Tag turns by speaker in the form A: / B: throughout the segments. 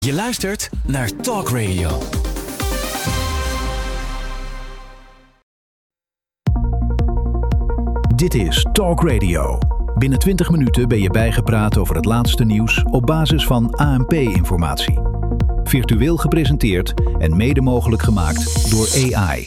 A: Je luistert naar Talk Radio.
B: Dit is Talk Radio. Binnen 20 minuten ben je bijgepraat over het laatste nieuws op basis van ANP-informatie. Virtueel gepresenteerd en mede mogelijk gemaakt door AI.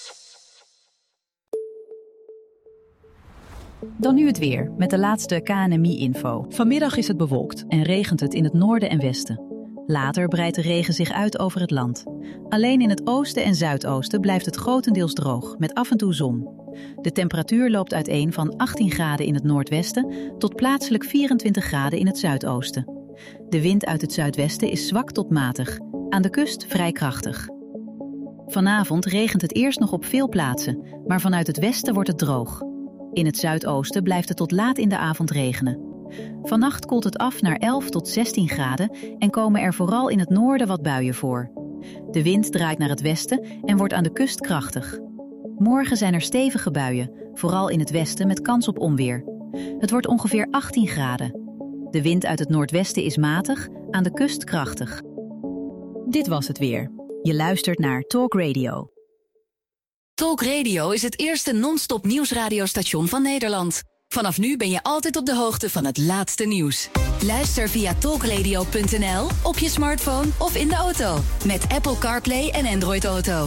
C: Dan nu het weer, met de laatste KNMI-info. Vanmiddag is het bewolkt en regent het in het noorden en westen. Later breidt de regen zich uit over het land. Alleen in het oosten en zuidoosten blijft het grotendeels droog, met af en toe zon. De temperatuur loopt uiteen van 18 graden in het noordwesten tot plaatselijk 24 graden in het zuidoosten. De wind uit het zuidwesten is zwak tot matig, aan de kust vrij krachtig. Vanavond regent het eerst nog op veel plaatsen, maar vanuit het westen wordt het droog. In het zuidoosten blijft het tot laat in de avond regenen. Vannacht koelt het af naar 11 tot 16 graden en komen er vooral in het noorden wat buien voor. De wind draait naar het westen en wordt aan de kust krachtig. Morgen zijn er stevige buien, vooral in het westen met kans op onweer. Het wordt ongeveer 18 graden. De wind uit het noordwesten is matig, aan de kust krachtig. Dit was het weer. Je luistert naar Talk Radio.
D: Talk Radio is het eerste non-stop nieuwsradiostation van Nederland. Vanaf nu ben je altijd op de hoogte van het laatste nieuws. Luister via talkradio.nl, op je smartphone of in de auto. Met Apple CarPlay en Android Auto.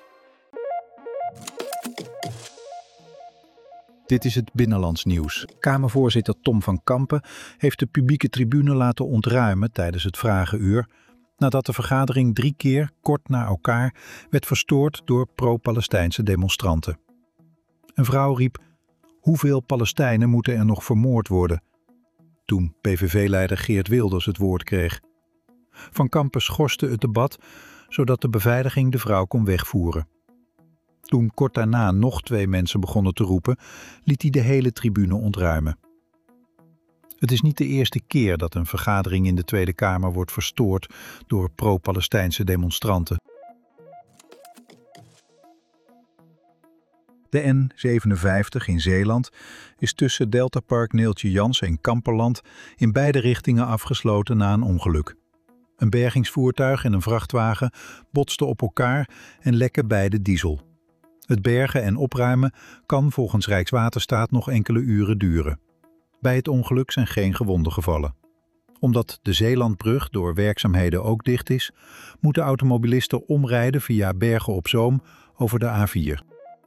B: Dit is het Binnenlands nieuws. Kamervoorzitter Tom van Kampen heeft de publieke tribune laten ontruimen tijdens het vragenuur, nadat de vergadering 3 keer kort na elkaar werd verstoord door pro-Palestijnse demonstranten. Een vrouw riep: "Hoeveel Palestijnen moeten er nog vermoord worden?" toen PVV-leider Geert Wilders het woord kreeg. Van Kampen schorste het debat, zodat de beveiliging de vrouw kon wegvoeren. Toen kort daarna nog 2 mensen begonnen te roepen, liet hij de hele tribune ontruimen. Het is niet de eerste keer dat een vergadering in de Tweede Kamer wordt verstoord door pro-Palestijnse demonstranten. De N57 in Zeeland is tussen Deltapark Neeltje Jans en Kamperland in beide richtingen afgesloten na een ongeluk. Een bergingsvoertuig en een vrachtwagen botsten op elkaar en lekken beide diesel. Het bergen en opruimen kan volgens Rijkswaterstaat nog enkele uren duren. Bij het ongeluk zijn geen gewonden gevallen. Omdat de Zeelandbrug door werkzaamheden ook dicht is, moeten automobilisten omrijden via Bergen op Zoom over de A4.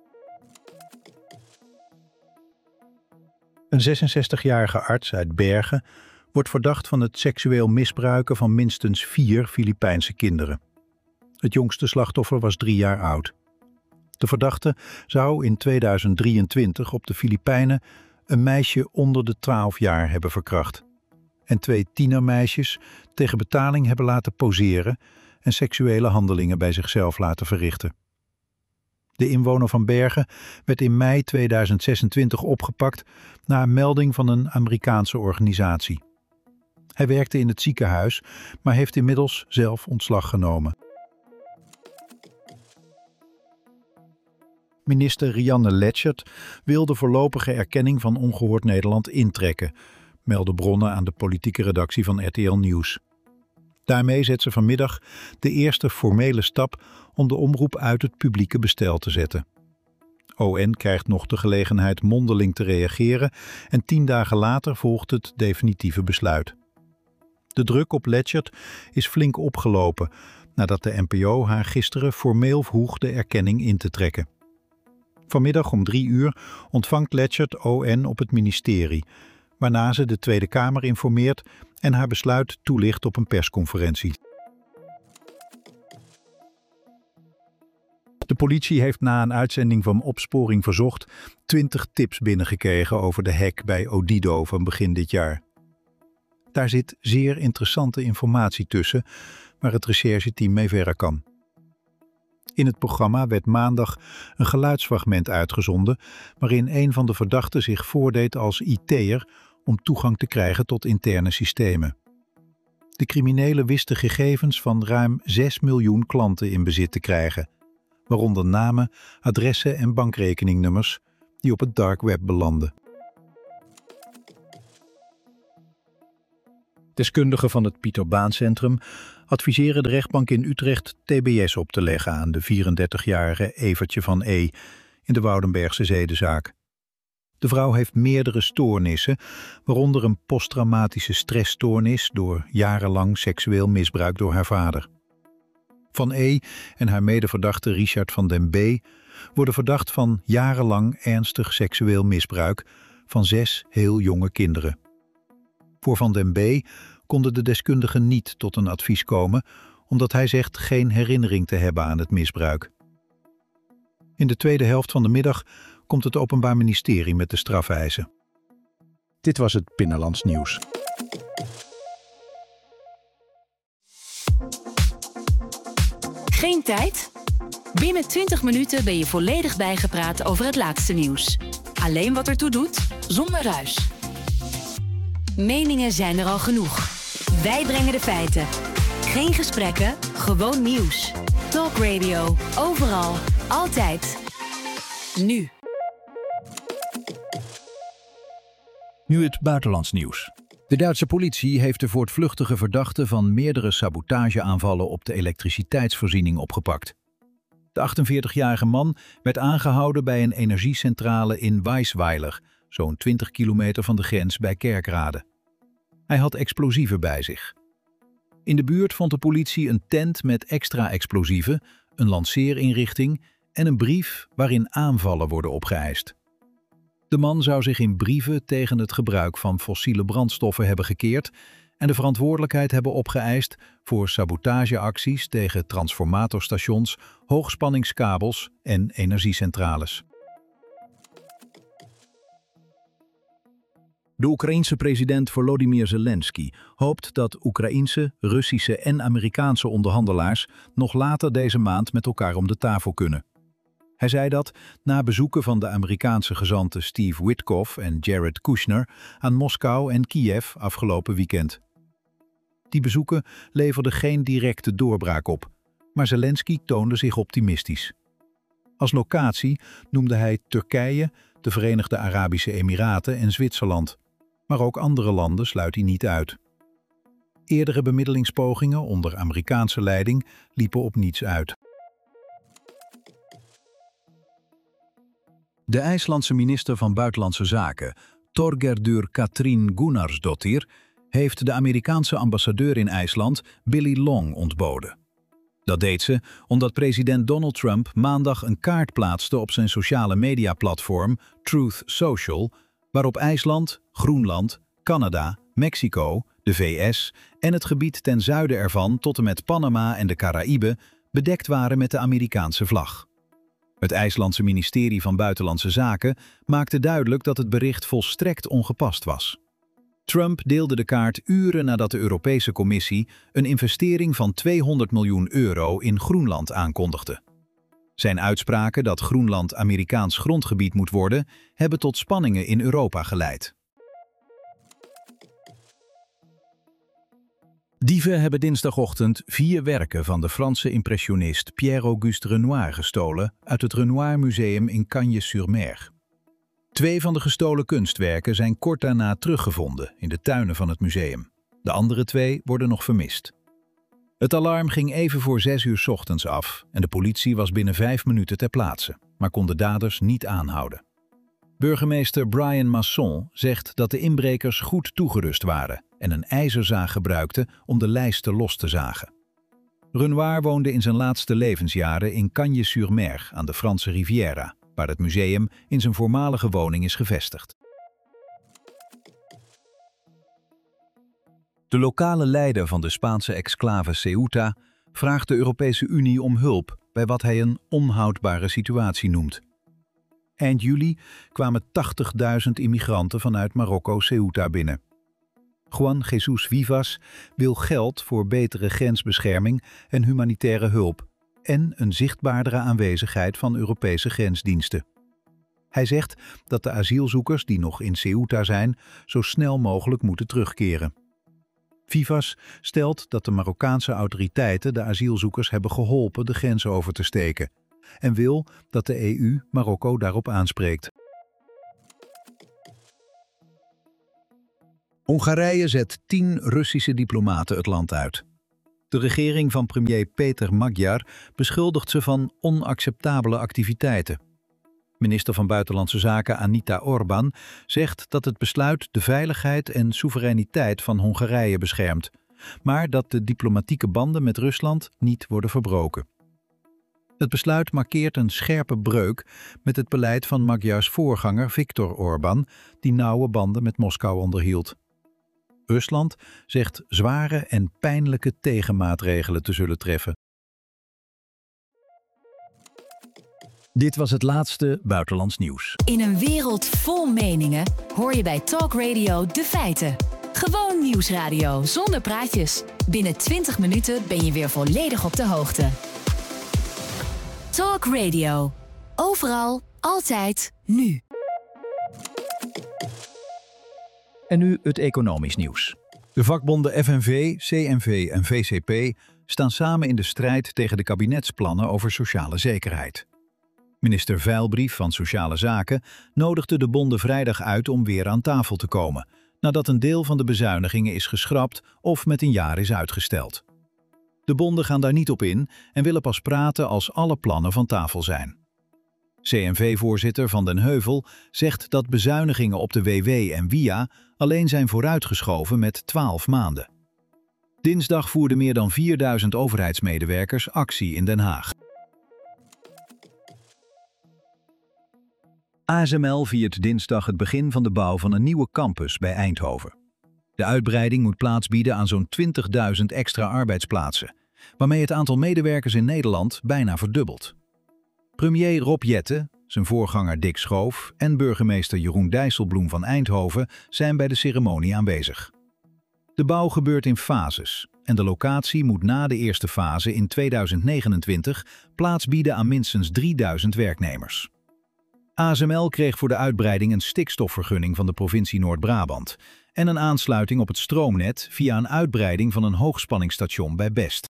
B: Een 66-jarige arts uit Bergen wordt verdacht van het seksueel misbruiken van minstens 4 Filipijnse kinderen. Het jongste slachtoffer was 3 jaar oud. De verdachte zou in 2023 op de Filipijnen een meisje onder de 12 jaar hebben verkracht en 2 tienermeisjes tegen betaling hebben laten poseren en seksuele handelingen bij zichzelf laten verrichten. De inwoner van Bergen werd in mei 2026 opgepakt na een melding van een Amerikaanse organisatie. Hij werkte in het ziekenhuis, maar heeft inmiddels zelf ontslag genomen. Minister Rianne Letchert wil de voorlopige erkenning van Ongehoord Nederland intrekken, melden bronnen aan de politieke redactie van RTL Nieuws. Daarmee zet ze vanmiddag de eerste formele stap om de omroep uit het publieke bestel te zetten. ON krijgt nog de gelegenheid mondeling te reageren en 10 dagen later volgt het definitieve besluit. De druk op Letchert is flink opgelopen nadat de NPO haar gisteren formeel vroeg de erkenning in te trekken. Vanmiddag om 3 uur ontvangt Letchert ON op het ministerie, waarna ze de Tweede Kamer informeert en haar besluit toelicht op een persconferentie. De politie heeft na een uitzending van Opsporing Verzocht 20 tips binnengekregen over de hack bij Odido van begin dit jaar. Daar zit zeer interessante informatie tussen, waar het rechercheteam mee verder kan. In het programma werd maandag een geluidsfragment uitgezonden waarin een van de verdachten zich voordeed als IT'er om toegang te krijgen tot interne systemen. De criminelen wisten gegevens van ruim 6 miljoen klanten in bezit te krijgen, waaronder namen, adressen en bankrekeningnummers die op het dark web belanden. Deskundigen van het Pieter Baan Centrum adviseren de rechtbank in Utrecht TBS op te leggen aan de 34-jarige Evertje van E. in de Woudenbergse zedenzaak. De vrouw heeft meerdere stoornissen, waaronder een posttraumatische stressstoornis door jarenlang seksueel misbruik door haar vader. Van E. en haar medeverdachte Richard van den B. worden verdacht van jarenlang ernstig seksueel misbruik van 6 heel jonge kinderen. Voor Van den B. konden de deskundigen niet tot een advies komen, omdat hij zegt geen herinnering te hebben aan het misbruik. In de tweede helft van de middag komt het Openbaar Ministerie met de strafeisen. Dit was het Binnenlands Nieuws.
D: Geen tijd? Binnen 20 minuten ben je volledig bijgepraat over het laatste nieuws. Alleen wat ertoe doet, zonder ruis. Meningen zijn er al genoeg. Wij brengen de feiten. Geen gesprekken, gewoon nieuws. Talk Radio. Overal. Altijd. Nu.
B: Nu het buitenlands nieuws. De Duitse politie heeft de voortvluchtige verdachte van meerdere sabotageaanvallen op de elektriciteitsvoorziening opgepakt. De 48-jarige man werd aangehouden bij een energiecentrale in Weisweiler, zo'n 20 kilometer van de grens bij Kerkrade. Hij had explosieven bij zich. In de buurt vond de politie een tent met extra explosieven, een lanceerinrichting en een brief waarin aanvallen worden opgeëist. De man zou zich in brieven tegen het gebruik van fossiele brandstoffen hebben gekeerd en de verantwoordelijkheid hebben opgeëist voor sabotageacties tegen transformatorstations, hoogspanningskabels en energiecentrales. De Oekraïense president Volodymyr Zelensky hoopt dat Oekraïense, Russische en Amerikaanse onderhandelaars nog later deze maand met elkaar om de tafel kunnen. Hij zei dat na bezoeken van de Amerikaanse gezanten Steve Witkoff en Jared Kushner aan Moskou en Kiev afgelopen weekend. Die bezoeken leverden geen directe doorbraak op, maar Zelensky toonde zich optimistisch. Als locatie noemde hij Turkije, de Verenigde Arabische Emiraten en Zwitserland. Maar ook andere landen sluit hij niet uit. Eerdere bemiddelingspogingen onder Amerikaanse leiding liepen op niets uit. De IJslandse minister van Buitenlandse Zaken, Thorgerður Katrín Gunnarsdóttir, heeft de Amerikaanse ambassadeur in IJsland, Billy Long, ontboden. Dat deed ze omdat president Donald Trump maandag een kaart plaatste op zijn sociale mediaplatform Truth Social, waarop IJsland, Groenland, Canada, Mexico, de VS en het gebied ten zuiden ervan tot en met Panama en de Caraïben bedekt waren met de Amerikaanse vlag. Het IJslandse ministerie van Buitenlandse Zaken maakte duidelijk dat het bericht volstrekt ongepast was. Trump deelde de kaart uren nadat de Europese Commissie een investering van €200 miljoen in Groenland aankondigde. Zijn uitspraken dat Groenland Amerikaans grondgebied moet worden, hebben tot spanningen in Europa geleid. Dieven hebben dinsdagochtend 4 werken van de Franse impressionist Pierre-Auguste Renoir gestolen uit het Renoir Museum in Cagnes-sur-Mer. 2 van de gestolen kunstwerken zijn kort daarna teruggevonden in de tuinen van het museum. De andere 2 worden nog vermist. Het alarm ging even voor 6 uur 's ochtends af en de politie was binnen 5 minuten ter plaatse, maar kon de daders niet aanhouden. Burgemeester Brian Masson zegt dat de inbrekers goed toegerust waren en een ijzerzaag gebruikten om de lijsten los te zagen. Renoir woonde in zijn laatste levensjaren in Cagnes-sur-Mer aan de Franse Riviera, waar het museum in zijn voormalige woning is gevestigd. De lokale leider van de Spaanse exclave Ceuta vraagt de Europese Unie om hulp bij wat hij een onhoudbare situatie noemt. Eind juli kwamen 80.000 immigranten vanuit Marokko Ceuta binnen. Juan Jesus Vivas wil geld voor betere grensbescherming en humanitaire hulp en een zichtbaardere aanwezigheid van Europese grensdiensten. Hij zegt dat de asielzoekers die nog in Ceuta zijn zo snel mogelijk moeten terugkeren. Vivas stelt dat de Marokkaanse autoriteiten de asielzoekers hebben geholpen de grens over te steken en wil dat de EU Marokko daarop aanspreekt. Hongarije zet 10 Russische diplomaten het land uit. De regering van premier Peter Magyar beschuldigt ze van onacceptabele activiteiten. Minister van Buitenlandse Zaken Anita Orbán zegt dat het besluit de veiligheid en soevereiniteit van Hongarije beschermt, maar dat de diplomatieke banden met Rusland niet worden verbroken. Het besluit markeert een scherpe breuk met het beleid van Magyars voorganger Viktor Orbán, die nauwe banden met Moskou onderhield. Rusland zegt zware en pijnlijke tegenmaatregelen te zullen treffen. Dit was het laatste buitenlands nieuws.
D: In een wereld vol meningen hoor je bij Talk Radio de feiten. Gewoon nieuwsradio zonder praatjes. Binnen 20 minuten ben je weer volledig op de hoogte. Talk Radio. Overal, altijd, nu.
B: En nu het economisch nieuws. De vakbonden FNV, CNV en VCP staan samen in de strijd tegen de kabinetsplannen over sociale zekerheid. Minister Veilbrief van Sociale Zaken nodigde de bonden vrijdag uit om weer aan tafel te komen, nadat een deel van de bezuinigingen is geschrapt of met een jaar is uitgesteld. De bonden gaan daar niet op in en willen pas praten als alle plannen van tafel zijn. CNV-voorzitter Van den Heuvel zegt dat bezuinigingen op de WW en WIA alleen zijn vooruitgeschoven met 12 maanden. Dinsdag voerden meer dan 4000 overheidsmedewerkers actie in Den Haag. ASML viert dinsdag het begin van de bouw van een nieuwe campus bij Eindhoven. De uitbreiding moet plaats bieden aan zo'n 20.000 extra arbeidsplaatsen, waarmee het aantal medewerkers in Nederland bijna verdubbelt. Premier Rob Jetten, zijn voorganger Dick Schoof en burgemeester Jeroen Dijsselbloem van Eindhoven zijn bij de ceremonie aanwezig. De bouw gebeurt in fases en de locatie moet na de eerste fase in 2029 plaats bieden aan minstens 3000 werknemers. ASML kreeg voor de uitbreiding een stikstofvergunning van de provincie Noord-Brabant en een aansluiting op het stroomnet via een uitbreiding van een hoogspanningsstation bij Best.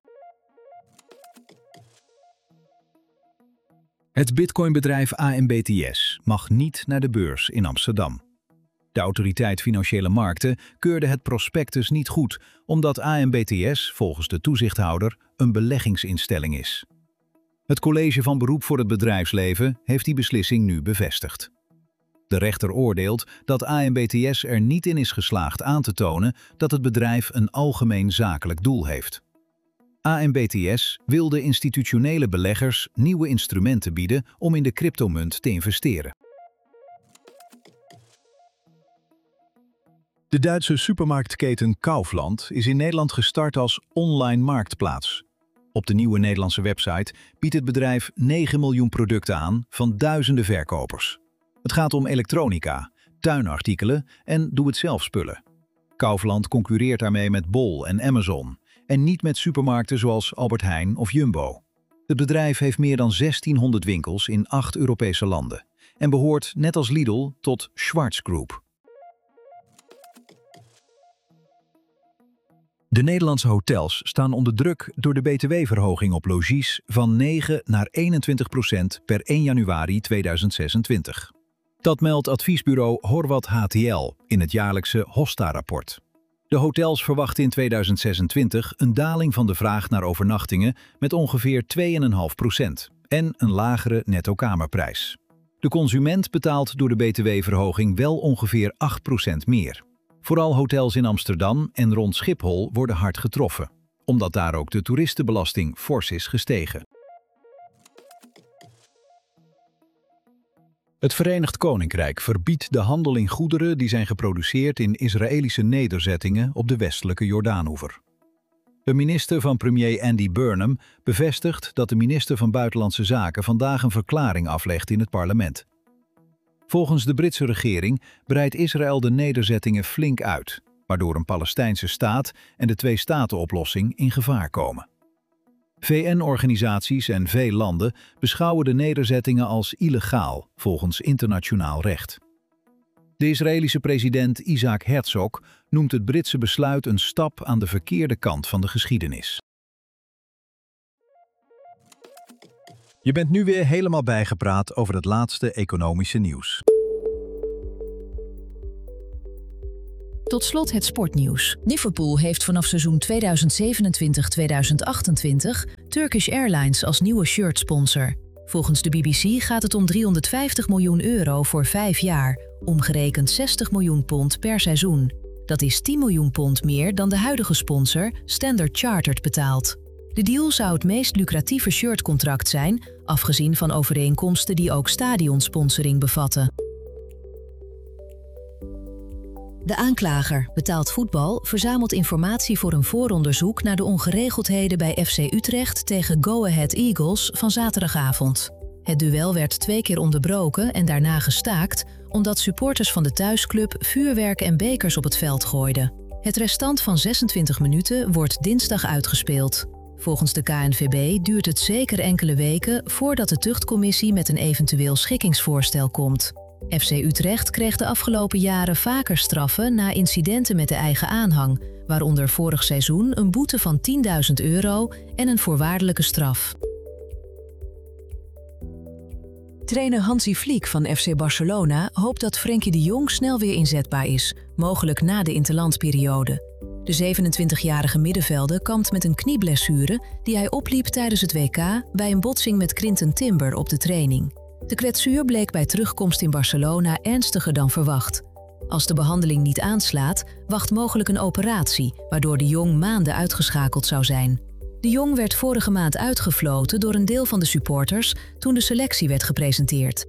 B: Het bitcoinbedrijf AMBTS mag niet naar de beurs in Amsterdam. De Autoriteit Financiële Markten keurde het prospectus niet goed, omdat AMBTS, volgens de toezichthouder, een beleggingsinstelling is. Het College van Beroep voor het Bedrijfsleven heeft die beslissing nu bevestigd. De rechter oordeelt dat AMBTS er niet in is geslaagd aan te tonen dat het bedrijf een algemeen zakelijk doel heeft. AMBTS wilde institutionele beleggers nieuwe instrumenten bieden om in de cryptomunt te investeren. De Duitse supermarktketen Kaufland is in Nederland gestart als online marktplaats. Op de nieuwe Nederlandse website biedt het bedrijf 9 miljoen producten aan van duizenden verkopers. Het gaat om elektronica, tuinartikelen en doe-het-zelf spullen. Kaufland concurreert daarmee met Bol en Amazon en niet met supermarkten zoals Albert Heijn of Jumbo. Het bedrijf heeft meer dan 1600 winkels in 8 Europese landen en behoort net als Lidl tot Schwarz Group. De Nederlandse hotels staan onder druk door de btw-verhoging op logies van 9 naar 21% per 1 januari 2026. Dat meldt adviesbureau Horwath HTL in het jaarlijkse Hosta-rapport. De hotels verwachten in 2026 een daling van de vraag naar overnachtingen met ongeveer 2,5% en een lagere netto-kamerprijs. De consument betaalt door de btw-verhoging wel ongeveer 8% meer. Vooral hotels in Amsterdam en rond Schiphol worden hard getroffen, omdat daar ook de toeristenbelasting fors is gestegen. Het Verenigd Koninkrijk verbiedt de handel in goederen die zijn geproduceerd in Israëlische nederzettingen op de westelijke Jordaanoever. De minister van premier Andy Burnham bevestigt dat de minister van Buitenlandse Zaken vandaag een verklaring aflegt in het parlement. Volgens de Britse regering breidt Israël de nederzettingen flink uit, waardoor een Palestijnse staat en de twee-staten-oplossing in gevaar komen. VN-organisaties en veel landen beschouwen de nederzettingen als illegaal volgens internationaal recht. De Israëlische president Isaac Herzog noemt het Britse besluit een stap aan de verkeerde kant van de geschiedenis. Je bent nu weer helemaal bijgepraat over het laatste economische nieuws.
C: Tot slot het sportnieuws. Liverpool heeft vanaf seizoen 2027-2028 Turkish Airlines als nieuwe shirtsponsor. Volgens de BBC gaat het om €350 miljoen voor 5 jaar, omgerekend £60 miljoen per seizoen. Dat is £10 miljoen meer dan de huidige sponsor Standard Chartered betaalt. De deal zou het meest lucratieve shirtcontract zijn, afgezien van overeenkomsten die ook stadionsponsoring bevatten. De aanklager, Betaald Voetbal, verzamelt informatie voor een vooronderzoek naar de ongeregeldheden bij FC Utrecht tegen Go Ahead Eagles van zaterdagavond. Het duel werd 2 keer onderbroken en daarna gestaakt, omdat supporters van de thuisclub vuurwerk en bekers op het veld gooiden. Het restant van 26 minuten wordt dinsdag uitgespeeld. Volgens de KNVB duurt het zeker enkele weken voordat de tuchtcommissie met een eventueel schikkingsvoorstel komt. FC Utrecht kreeg de afgelopen jaren vaker straffen na incidenten met de eigen aanhang, waaronder vorig seizoen een boete van €10.000 en een voorwaardelijke straf. Trainer Hansi Flick van FC Barcelona hoopt dat Frenkie de Jong snel weer inzetbaar is, mogelijk na de interlandperiode. De 27-jarige middenvelder kampt met een knieblessure die hij opliep tijdens het WK bij een botsing met Quinten Timber op de training. De kwetsuur bleek bij terugkomst in Barcelona ernstiger dan verwacht. Als de behandeling niet aanslaat, wacht mogelijk een operatie, waardoor de Jong maanden uitgeschakeld zou zijn. De Jong werd vorige maand uitgefloten door een deel van de supporters toen de selectie werd gepresenteerd.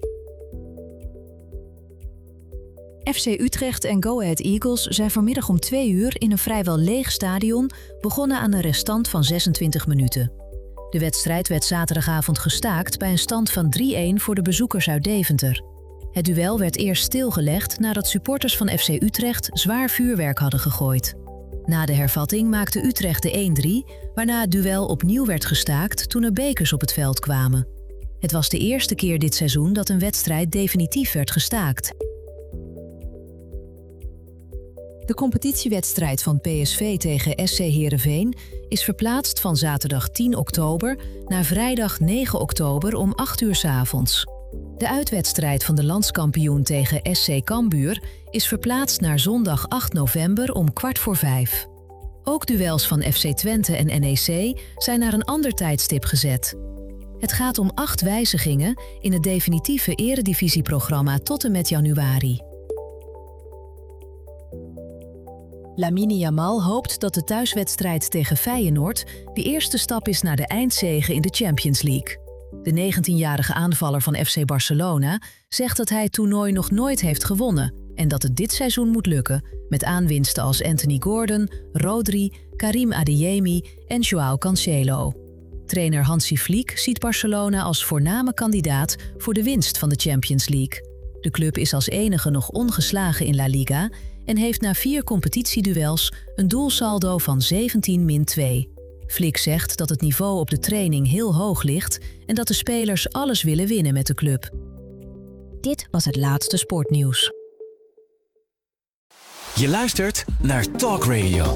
C: FC Utrecht en Go Ahead Eagles zijn vanmiddag om 2 uur in een vrijwel leeg stadion begonnen aan een restant van 26 minuten. De wedstrijd werd zaterdagavond gestaakt bij een stand van 3-1 voor de bezoekers uit Deventer. Het duel werd eerst stilgelegd nadat supporters van FC Utrecht zwaar vuurwerk hadden gegooid. Na de hervatting maakte Utrecht de 1-3, waarna het duel opnieuw werd gestaakt toen er bekers op het veld kwamen. Het was de eerste keer dit seizoen dat een wedstrijd definitief werd gestaakt. De competitiewedstrijd van PSV tegen SC Heerenveen is verplaatst van zaterdag 10 oktober naar vrijdag 9 oktober om 8 uur 's avonds. De uitwedstrijd van de landskampioen tegen SC Cambuur is verplaatst naar zondag 8 november om 4:15. Ook duels van FC Twente en NEC zijn naar een ander tijdstip gezet. Het gaat om 8 wijzigingen in het definitieve eredivisieprogramma tot en met januari. Lamine Yamal hoopt dat de thuiswedstrijd tegen Feyenoord de eerste stap is naar de eindzege in de Champions League. De 19-jarige aanvaller van FC Barcelona zegt dat hij het toernooi nog nooit heeft gewonnen en dat het dit seizoen moet lukken met aanwinsten als Anthony Gordon, Rodri, Karim Adeyemi en Joao Cancelo. Trainer Hansi Flick ziet Barcelona als voorname kandidaat voor de winst van de Champions League. De club is als enige nog ongeslagen in La Liga en heeft na 4 competitieduels een doelsaldo van 17-2. Flick zegt dat het niveau op de training heel hoog ligt en dat de spelers alles willen winnen met de club. Dit was het laatste sportnieuws.
A: Je luistert naar Talk Radio.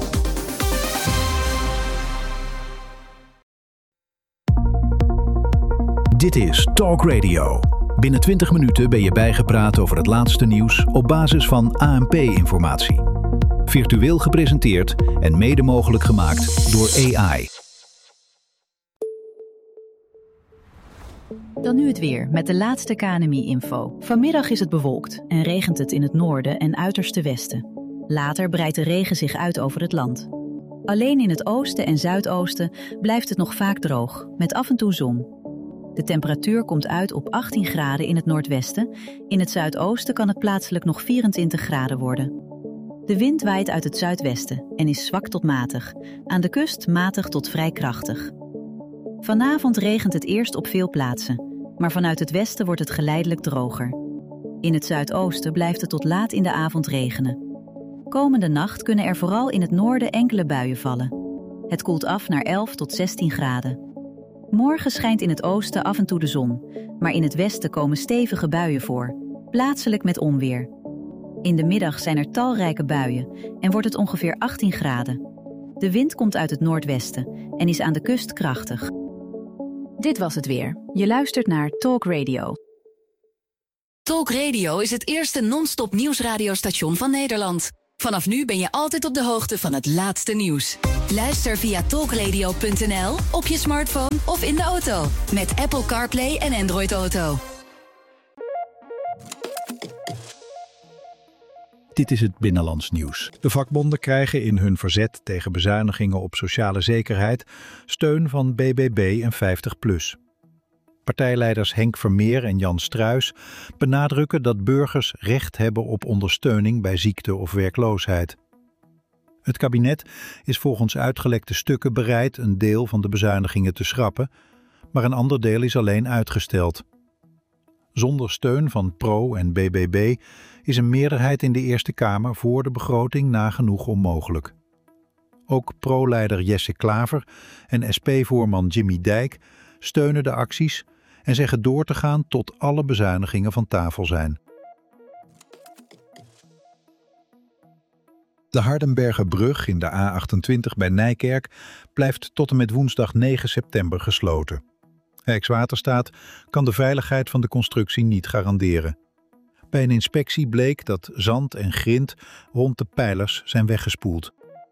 B: Dit is Talk Radio. Binnen 20 minuten ben je bijgepraat over het laatste nieuws op basis van ANP-informatie. Virtueel gepresenteerd en mede mogelijk gemaakt door AI.
C: Dan nu het weer met de laatste KNMI-info. Vanmiddag is het bewolkt en regent het in het noorden en uiterste westen. Later breidt de regen zich uit over het land. Alleen in het oosten en zuidoosten blijft het nog vaak droog, met af en toe zon. De temperatuur komt uit op 18 graden in het noordwesten. In het zuidoosten kan het plaatselijk nog 24 graden worden. De wind waait uit het zuidwesten en is zwak tot matig. Aan de kust matig tot vrij krachtig. Vanavond regent het eerst op veel plaatsen, maar vanuit het westen wordt het geleidelijk droger. In het zuidoosten blijft het tot laat in de avond regenen. Komende nacht kunnen er vooral in het noorden enkele buien vallen. Het koelt af naar 11 tot 16 graden. Morgen schijnt in het oosten af en toe de zon, maar in het westen komen stevige buien voor, plaatselijk met onweer. In de middag zijn er talrijke buien en wordt het ongeveer 18 graden. De wind komt uit het noordwesten en is aan de kust krachtig. Dit was het weer. Je luistert naar Talk Radio.
D: Talk Radio is het eerste non-stop nieuwsradiostation van Nederland. Vanaf nu ben je altijd op de hoogte van het laatste nieuws. Luister via talkradio.nl, op je smartphone of in de auto. Met Apple CarPlay en Android Auto.
B: Dit is het Binnenlands nieuws. De vakbonden krijgen in hun verzet tegen bezuinigingen op sociale zekerheid steun van BBB en 50PLUS. Partijleiders Henk Vermeer en Jan Struijs benadrukken dat burgers recht hebben op ondersteuning bij ziekte of werkloosheid. Het kabinet is volgens uitgelekte stukken bereid een deel van de bezuinigingen te schrappen, maar een ander deel is alleen uitgesteld. Zonder steun van PRO en BBB is een meerderheid in de Eerste Kamer voor de begroting nagenoeg onmogelijk. Ook PRO-leider Jesse Klaver en SP-voorman Jimmy Dijk steunen de acties en zeggen door te gaan tot alle bezuinigingen van tafel zijn. De Hardenbergerbrug in de A28 bij Nijkerk blijft tot en met woensdag 9 september gesloten. Rijkswaterstaat kan de veiligheid van de constructie niet garanderen. Bij een inspectie bleek dat zand en grind rond de pijlers zijn weggespoeld.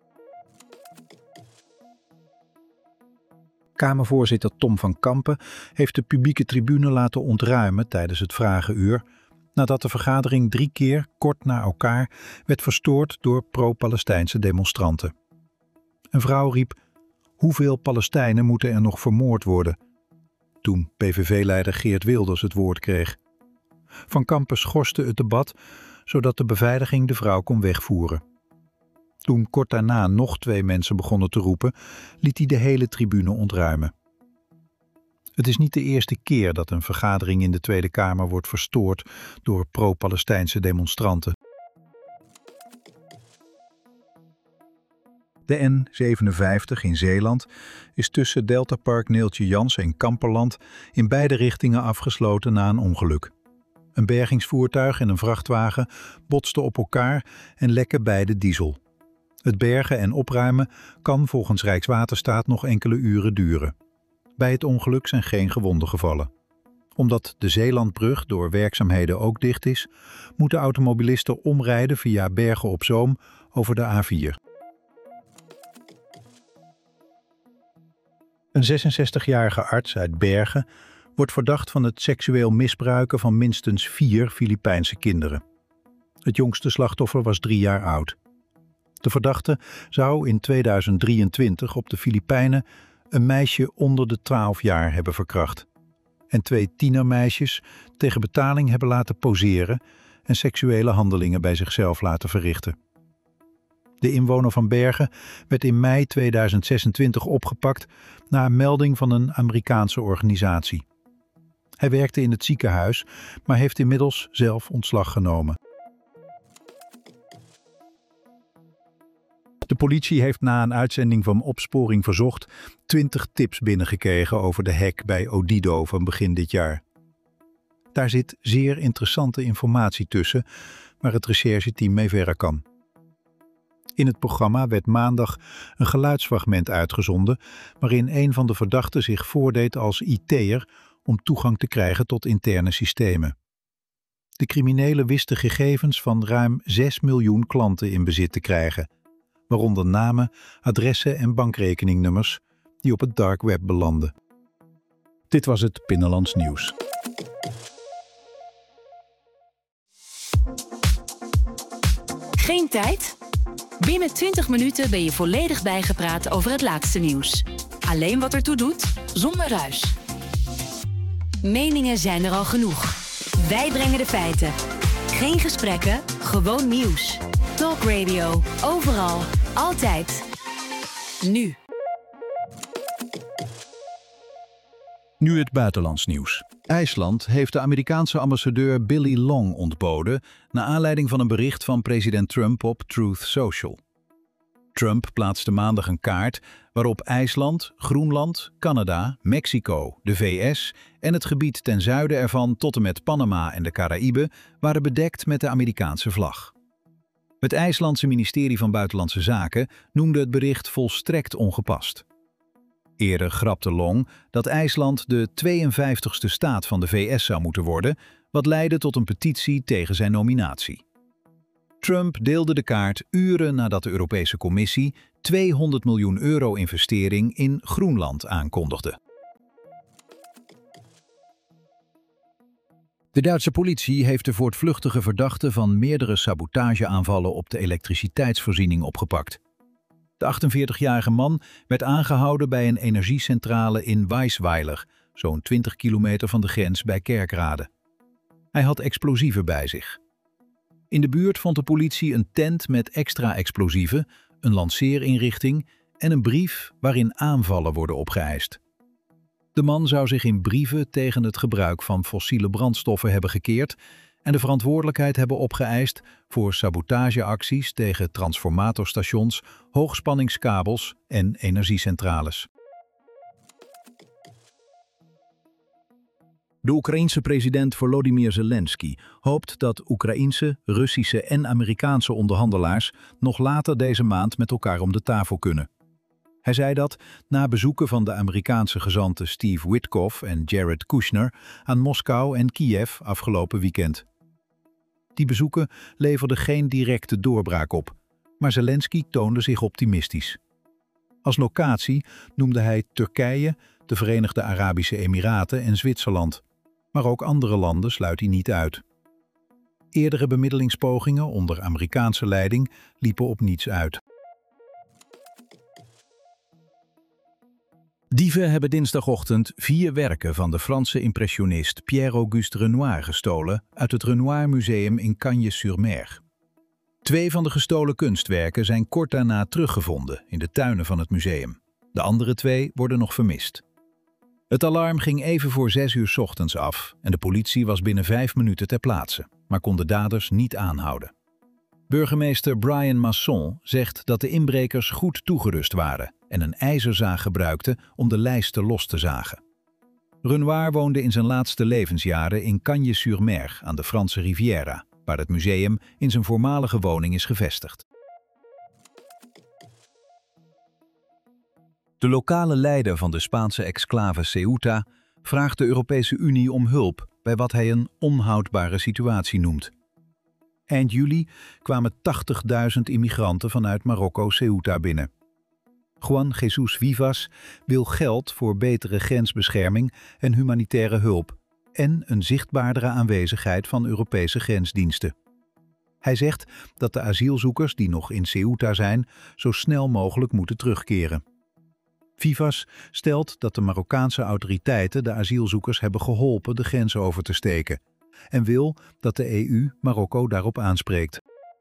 B: Kamervoorzitter Tom van Kampen heeft de publieke tribune laten ontruimen tijdens het vragenuur, nadat de vergadering 3 keer kort na elkaar werd verstoord door pro-Palestijnse demonstranten. Een vrouw riep: "Hoeveel Palestijnen moeten er nog vermoord worden?" toen PVV-leider Geert Wilders het woord kreeg. Van Kampen schorste het debat, zodat de beveiliging de vrouw kon wegvoeren. Toen kort daarna nog 2 mensen begonnen te roepen, liet hij de hele tribune ontruimen. Het is niet de eerste keer dat een vergadering in de Tweede Kamer wordt verstoord door pro-Palestijnse demonstranten. De N57 in Zeeland is tussen Deltapark Neeltje Jans en Kamperland in beide richtingen afgesloten na een ongeluk. Een bergingsvoertuig en een vrachtwagen botsten op elkaar en lekken beide diesel. Het bergen en opruimen kan volgens Rijkswaterstaat nog enkele uren duren. Bij het ongeluk zijn geen gewonden gevallen. Omdat de Zeelandbrug door werkzaamheden ook dicht is, moeten automobilisten omrijden via Bergen op Zoom over de A4. Een 66-jarige arts uit Bergen wordt verdacht van het seksueel misbruiken van minstens 4 Filipijnse kinderen. Het jongste slachtoffer was 3 jaar oud. De verdachte zou in 2023 op de Filipijnen een meisje onder de 12 jaar hebben verkracht en 2 tienermeisjes tegen betaling hebben laten poseren en seksuele handelingen bij zichzelf laten verrichten. De inwoner van Bergen werd in mei 2026 opgepakt na een melding van een Amerikaanse organisatie. Hij werkte in het ziekenhuis, maar heeft inmiddels zelf ontslag genomen. De politie heeft na een uitzending van Opsporing Verzocht 20 tips binnengekregen over de hack bij Odido van begin dit jaar. Daar zit zeer interessante informatie tussen, waar het rechercheteam mee verder kan. In het programma werd maandag een geluidsfragment uitgezonden waarin een van de verdachten zich voordeed als IT'er om toegang te krijgen tot interne systemen. De criminelen wisten gegevens van ruim 6 miljoen klanten in bezit te krijgen, waaronder namen, adressen en bankrekeningnummers die op het dark web belanden. Dit was het Binnenlands nieuws.
D: Geen tijd? Binnen 20 minuten ben je volledig bijgepraat over het laatste nieuws. Alleen wat ertoe doet, zonder ruis. Meningen zijn er al genoeg. Wij brengen de feiten. Geen gesprekken, gewoon nieuws. Talk Radio, overal, altijd. Nu.
B: Nu het buitenlands nieuws. IJsland heeft de Amerikaanse ambassadeur Billy Long ontboden naar aanleiding van een bericht van president Trump op Truth Social. Trump plaatste maandag een kaart waarop IJsland, Groenland, Canada, Mexico, de VS en het gebied ten zuiden ervan tot en met Panama en de Caraïben waren bedekt met de Amerikaanse vlag. Het IJslandse ministerie van Buitenlandse Zaken noemde het bericht volstrekt ongepast. Eerder grapte Long dat IJsland de 52e staat van de VS zou moeten worden, wat leidde tot een petitie tegen zijn nominatie. Trump deelde de kaart uren nadat de Europese Commissie 200 miljoen euro investering in Groenland aankondigde. De Duitse politie heeft de voortvluchtige verdachte van meerdere sabotageaanvallen op de elektriciteitsvoorziening opgepakt. De 48-jarige man werd aangehouden bij een energiecentrale in Weisweiler, zo'n 20 kilometer van de grens bij Kerkrade. Hij had explosieven bij zich. In de buurt vond de politie een tent met extra explosieven, een lanceerinrichting en een brief waarin aanvallen worden opgeëist. De man zou zich in brieven tegen het gebruik van fossiele brandstoffen hebben gekeerd en de verantwoordelijkheid hebben opgeëist voor sabotageacties tegen transformatorstations, hoogspanningskabels en energiecentrales. De Oekraïense president Volodymyr Zelensky hoopt dat Oekraïense, Russische en Amerikaanse onderhandelaars nog later deze maand met elkaar om de tafel kunnen. Hij zei dat na bezoeken van de Amerikaanse gezanten Steve Witkoff en Jared Kushner aan Moskou en Kiev afgelopen weekend. Die bezoeken leverden geen directe doorbraak op, maar Zelensky toonde zich optimistisch. Als locatie noemde hij Turkije, de Verenigde Arabische Emiraten en Zwitserland. Maar ook andere landen sluit hij niet uit. Eerdere bemiddelingspogingen onder Amerikaanse leiding liepen op niets uit. Dieven hebben dinsdagochtend 4 werken van de Franse impressionist Pierre-Auguste Renoir gestolen uit het Renoir Museum in Cagnes-sur-Mer. 2 van de gestolen kunstwerken zijn kort daarna teruggevonden in de tuinen van het museum. De andere 2 worden nog vermist. Het alarm ging even voor 6 uur 's ochtends af en de politie was binnen 5 minuten ter plaatse, maar kon de daders niet aanhouden. Burgemeester Brian Masson zegt dat de inbrekers goed toegerust waren en een ijzerzaag gebruikten om de lijsten los te zagen. Renoir woonde in zijn laatste levensjaren in Cagnes-sur-Mer aan de Franse Riviera, waar het museum in zijn voormalige woning is gevestigd. De lokale leider van de Spaanse exclave Ceuta vraagt de Europese Unie om hulp bij wat hij een onhoudbare situatie noemt. Eind juli kwamen 80.000 immigranten vanuit Marokko Ceuta binnen. Juan Jesus Vivas wil geld voor betere grensbescherming en humanitaire hulp en een zichtbaardere aanwezigheid van Europese grensdiensten. Hij zegt dat de asielzoekers die nog in Ceuta zijn zo snel mogelijk moeten terugkeren. Vivas stelt dat de Marokkaanse autoriteiten de asielzoekers hebben geholpen de grens over te steken en wil dat de EU Marokko daarop aanspreekt.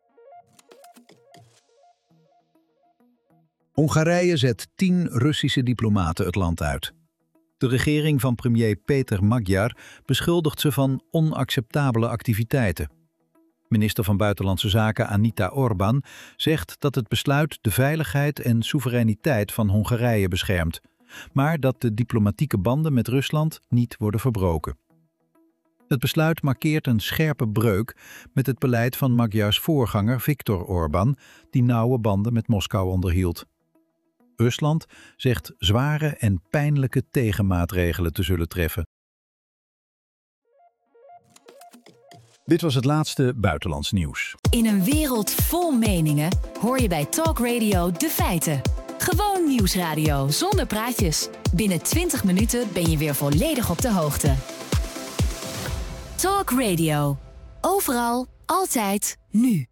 B: Hongarije zet 10 Russische diplomaten het land uit. De regering van premier Peter Magyar beschuldigt ze van onacceptabele activiteiten. Minister van Buitenlandse Zaken Anita Orbán zegt dat het besluit de veiligheid en soevereiniteit van Hongarije beschermt, maar dat de diplomatieke banden met Rusland niet worden verbroken. Het besluit markeert een scherpe breuk met het beleid van Magyars voorganger Viktor Orbán, die nauwe banden met Moskou onderhield. Rusland zegt zware en pijnlijke tegenmaatregelen te zullen treffen. Dit was het laatste buitenlands nieuws.
D: In een wereld vol meningen hoor je bij Talk Radio de feiten. Gewoon nieuwsradio zonder praatjes. Binnen 20 minuten ben je weer volledig op de hoogte. Talk Radio. Overal, altijd, nu.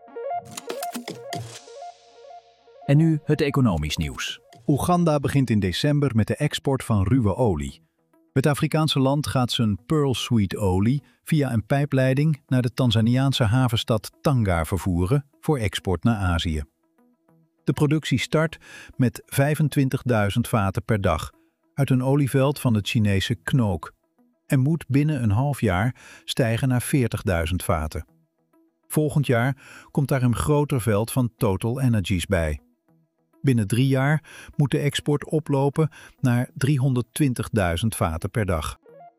B: En nu het economisch nieuws. Oeganda begint in december met de export van ruwe olie. Het Afrikaanse land gaat zijn Pearl Sweet olie via een pijpleiding naar de Tanzaniaanse havenstad Tanga vervoeren voor export naar Azië. De productie start met 25.000 vaten per dag uit een olieveld van het Chinese Knook en moet binnen een half jaar stijgen naar 40.000 vaten. Volgend jaar komt daar een groter veld van Total Energies bij. Binnen 3 jaar moet de export oplopen naar 320.000 vaten per dag.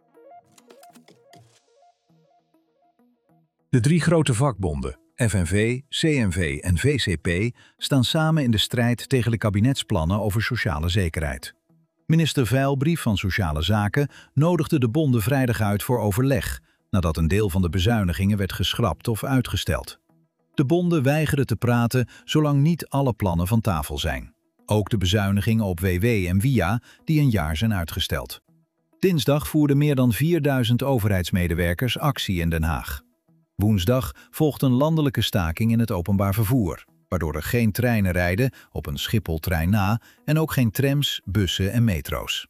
B: De 3 grote vakbonden, FNV, CNV en VCP, staan samen in de strijd tegen de kabinetsplannen over sociale zekerheid. Minister Veilbrief van Sociale Zaken nodigde de bonden vrijdag uit voor overleg, nadat een deel van de bezuinigingen werd geschrapt of uitgesteld. De bonden weigeren te praten zolang niet alle plannen van tafel zijn. Ook de bezuinigingen op WW en WIA die een jaar zijn uitgesteld. Dinsdag voerden meer dan 4000 overheidsmedewerkers actie in Den Haag. Woensdag volgt een landelijke staking in het openbaar vervoer, waardoor er geen treinen rijden op een Schiphol-trein na en ook geen trams, bussen en metro's.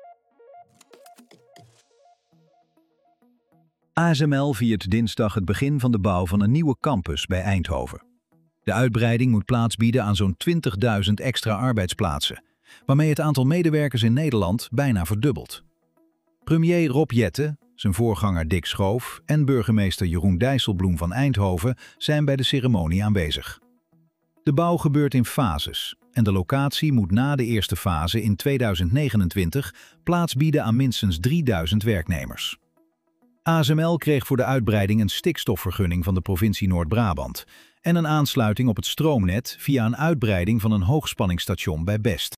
B: ASML viert dinsdag het begin van de bouw van een nieuwe campus bij Eindhoven. De uitbreiding moet plaats bieden aan zo'n 20.000 extra arbeidsplaatsen, waarmee het aantal medewerkers in Nederland bijna verdubbelt. Premier Rob Jetten, zijn voorganger Dick Schoof en burgemeester Jeroen Dijsselbloem van Eindhoven zijn bij de ceremonie aanwezig. De bouw gebeurt in fases en de locatie moet na de eerste fase in 2029 plaats bieden aan minstens 3000 werknemers. ASML kreeg voor de uitbreiding een stikstofvergunning van de provincie Noord-Brabant en een aansluiting op het stroomnet via een uitbreiding van een hoogspanningsstation bij Best.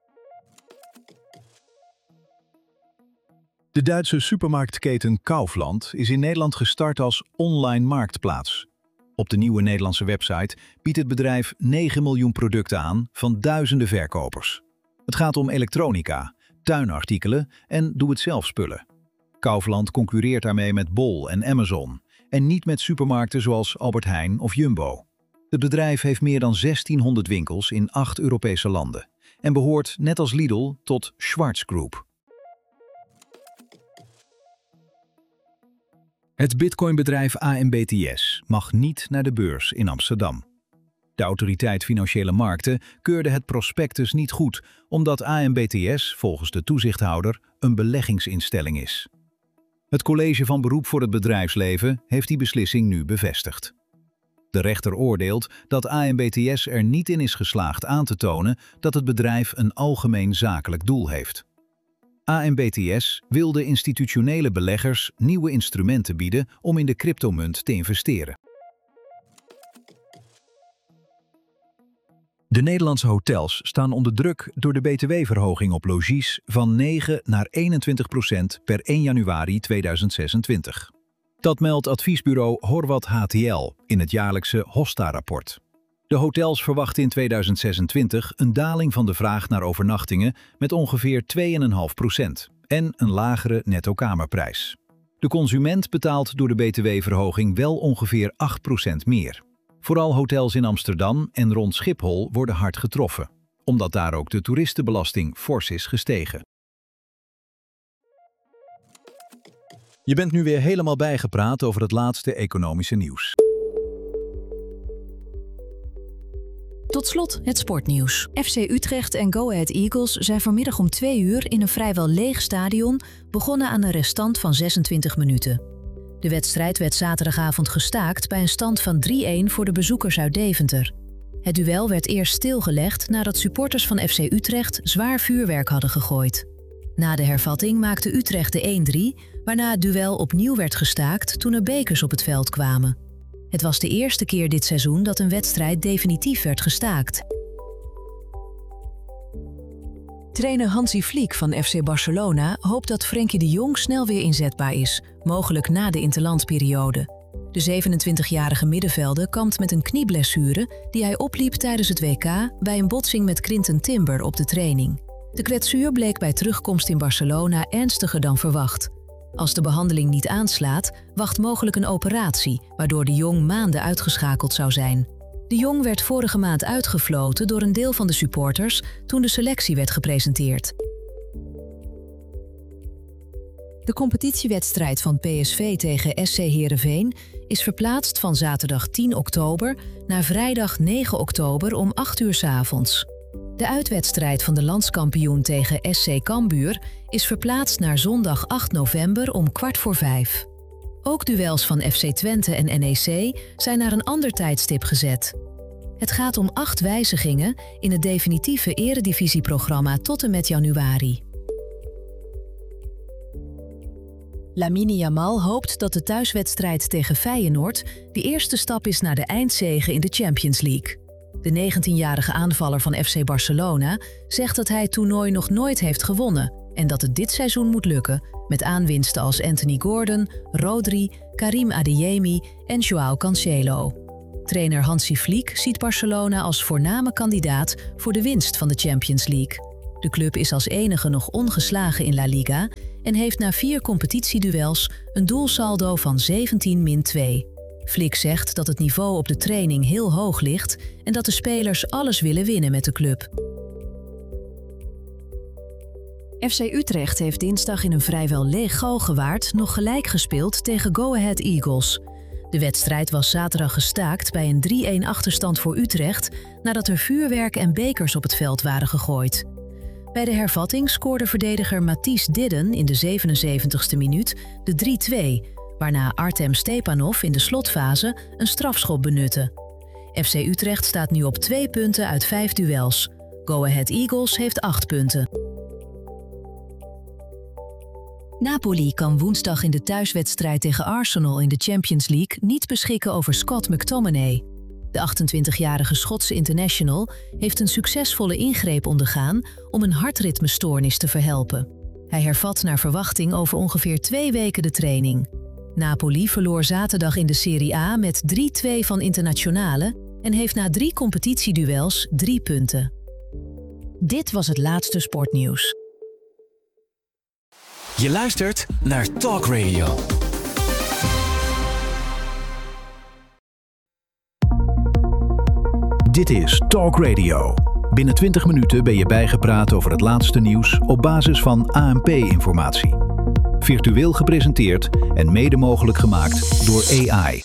B: De Duitse supermarktketen Kaufland is in Nederland gestart als online marktplaats. Op de nieuwe Nederlandse website biedt het bedrijf 9 miljoen producten aan van duizenden verkopers. Het gaat om elektronica, tuinartikelen en doe-het-zelf spullen. Kaufland concurreert daarmee met Bol en Amazon en niet met supermarkten zoals Albert Heijn of Jumbo. Het bedrijf heeft meer dan 1600 winkels in 8 Europese landen en behoort net als Lidl tot Schwarz Group. Het bitcoinbedrijf AMBTS mag niet naar de beurs in Amsterdam. De Autoriteit Financiële Markten keurde het prospectus niet goed, omdat AMBTS volgens de toezichthouder een beleggingsinstelling is. Het College van Beroep voor het Bedrijfsleven heeft die beslissing nu bevestigd. De rechter oordeelt dat AMBTS er niet in is geslaagd aan te tonen dat het bedrijf een algemeen zakelijk doel heeft. AMBTS wil de institutionele beleggers nieuwe instrumenten bieden om in de cryptomunt te investeren. De Nederlandse hotels staan onder druk door de btw-verhoging op logies van 9 naar 21% per 1 januari 2026. Dat meldt adviesbureau Horwath HTL in het jaarlijkse Hosta-rapport. De hotels verwachten in 2026 een daling van de vraag naar overnachtingen met ongeveer 2,5% en een lagere netto-kamerprijs. De consument betaalt door de btw-verhoging wel ongeveer 8% meer. Vooral hotels in Amsterdam en rond Schiphol worden hard getroffen, omdat daar ook de toeristenbelasting fors is gestegen. Je bent nu weer helemaal bijgepraat over het laatste economische nieuws.
C: Tot slot het sportnieuws. FC Utrecht en Go Ahead Eagles zijn vanmiddag om 2 uur in een vrijwel leeg stadion begonnen aan een restant van 26 minuten. De wedstrijd werd zaterdagavond gestaakt bij een stand van 3-1 voor de bezoekers uit Deventer. Het duel werd eerst stilgelegd nadat supporters van FC Utrecht zwaar vuurwerk hadden gegooid. Na de hervatting maakte Utrecht de 1-3, waarna het duel opnieuw werd gestaakt toen er bekers op het veld kwamen. Het was de eerste keer dit seizoen dat een wedstrijd definitief werd gestaakt. Trainer Hansi Flick van FC Barcelona hoopt dat Frenkie de Jong snel weer inzetbaar is, mogelijk na de interlandperiode. De 27-jarige middenvelder kampt met een knieblessure die hij opliep tijdens het WK bij een botsing met Quinten Timber op de training. De kwetsuur bleek bij terugkomst in Barcelona ernstiger dan verwacht. Als de behandeling niet aanslaat, wacht mogelijk een operatie, waardoor de Jong maanden uitgeschakeld zou zijn. De Jong werd vorige maand uitgefloten door een deel van de supporters toen de selectie werd gepresenteerd. De competitiewedstrijd van PSV tegen SC Heerenveen is verplaatst van zaterdag 10 oktober naar vrijdag 9 oktober om 8 uur 's avonds. De uitwedstrijd van de landskampioen tegen SC Cambuur is verplaatst naar zondag 8 november om 4:15. Ook duels van FC Twente en NEC zijn naar een ander tijdstip gezet. Het gaat om 8 wijzigingen in het definitieve eredivisieprogramma tot en met januari. Lamine Yamal hoopt dat de thuiswedstrijd tegen Feyenoord de eerste stap is naar de eindzege in de Champions League. De 19-jarige aanvaller van FC Barcelona zegt dat hij het toernooi nog nooit heeft gewonnen en dat het dit seizoen moet lukken met aanwinsten als Anthony Gordon, Rodri, Karim Adeyemi en Joao Cancelo. Trainer Hansi Flick ziet Barcelona als voorname kandidaat voor de winst van de Champions League. De club is als enige nog ongeslagen in La Liga en heeft na 4 competitieduels een doelsaldo van 17-2. Flick zegt dat het niveau op de training heel hoog ligt en dat de spelers alles willen winnen met de club. FC Utrecht heeft dinsdag in een vrijwel leeg Galgenwaard nog gelijk gespeeld tegen Go Ahead Eagles. De wedstrijd was zaterdag gestaakt bij een 3-1 achterstand voor Utrecht nadat er vuurwerk en bekers op het veld waren gegooid. Bij de hervatting scoorde verdediger Matthijs Didden in de 77ste minuut de 3-2, waarna Artem Stepanov in de slotfase een strafschop benutte. FC Utrecht staat nu op 2 punten uit 5 duels. Go Ahead Eagles heeft 8 punten. Napoli kan woensdag in de thuiswedstrijd tegen Arsenal in de Champions League niet beschikken over Scott McTominay. De 28-jarige Schotse international heeft een succesvolle ingreep ondergaan om een hartritmestoornis te verhelpen. Hij hervat naar verwachting over ongeveer 2 weken de training. Napoli verloor zaterdag in de Serie A met 3-2 van Internazionale en heeft na 3 competitieduels 3 punten. Dit was het laatste sportnieuws.
A: Je luistert naar Talk Radio.
B: Dit is Talk Radio. Binnen 20 minuten ben je bijgepraat over het laatste nieuws op basis van ANP-informatie. Virtueel gepresenteerd en mede mogelijk gemaakt door AI.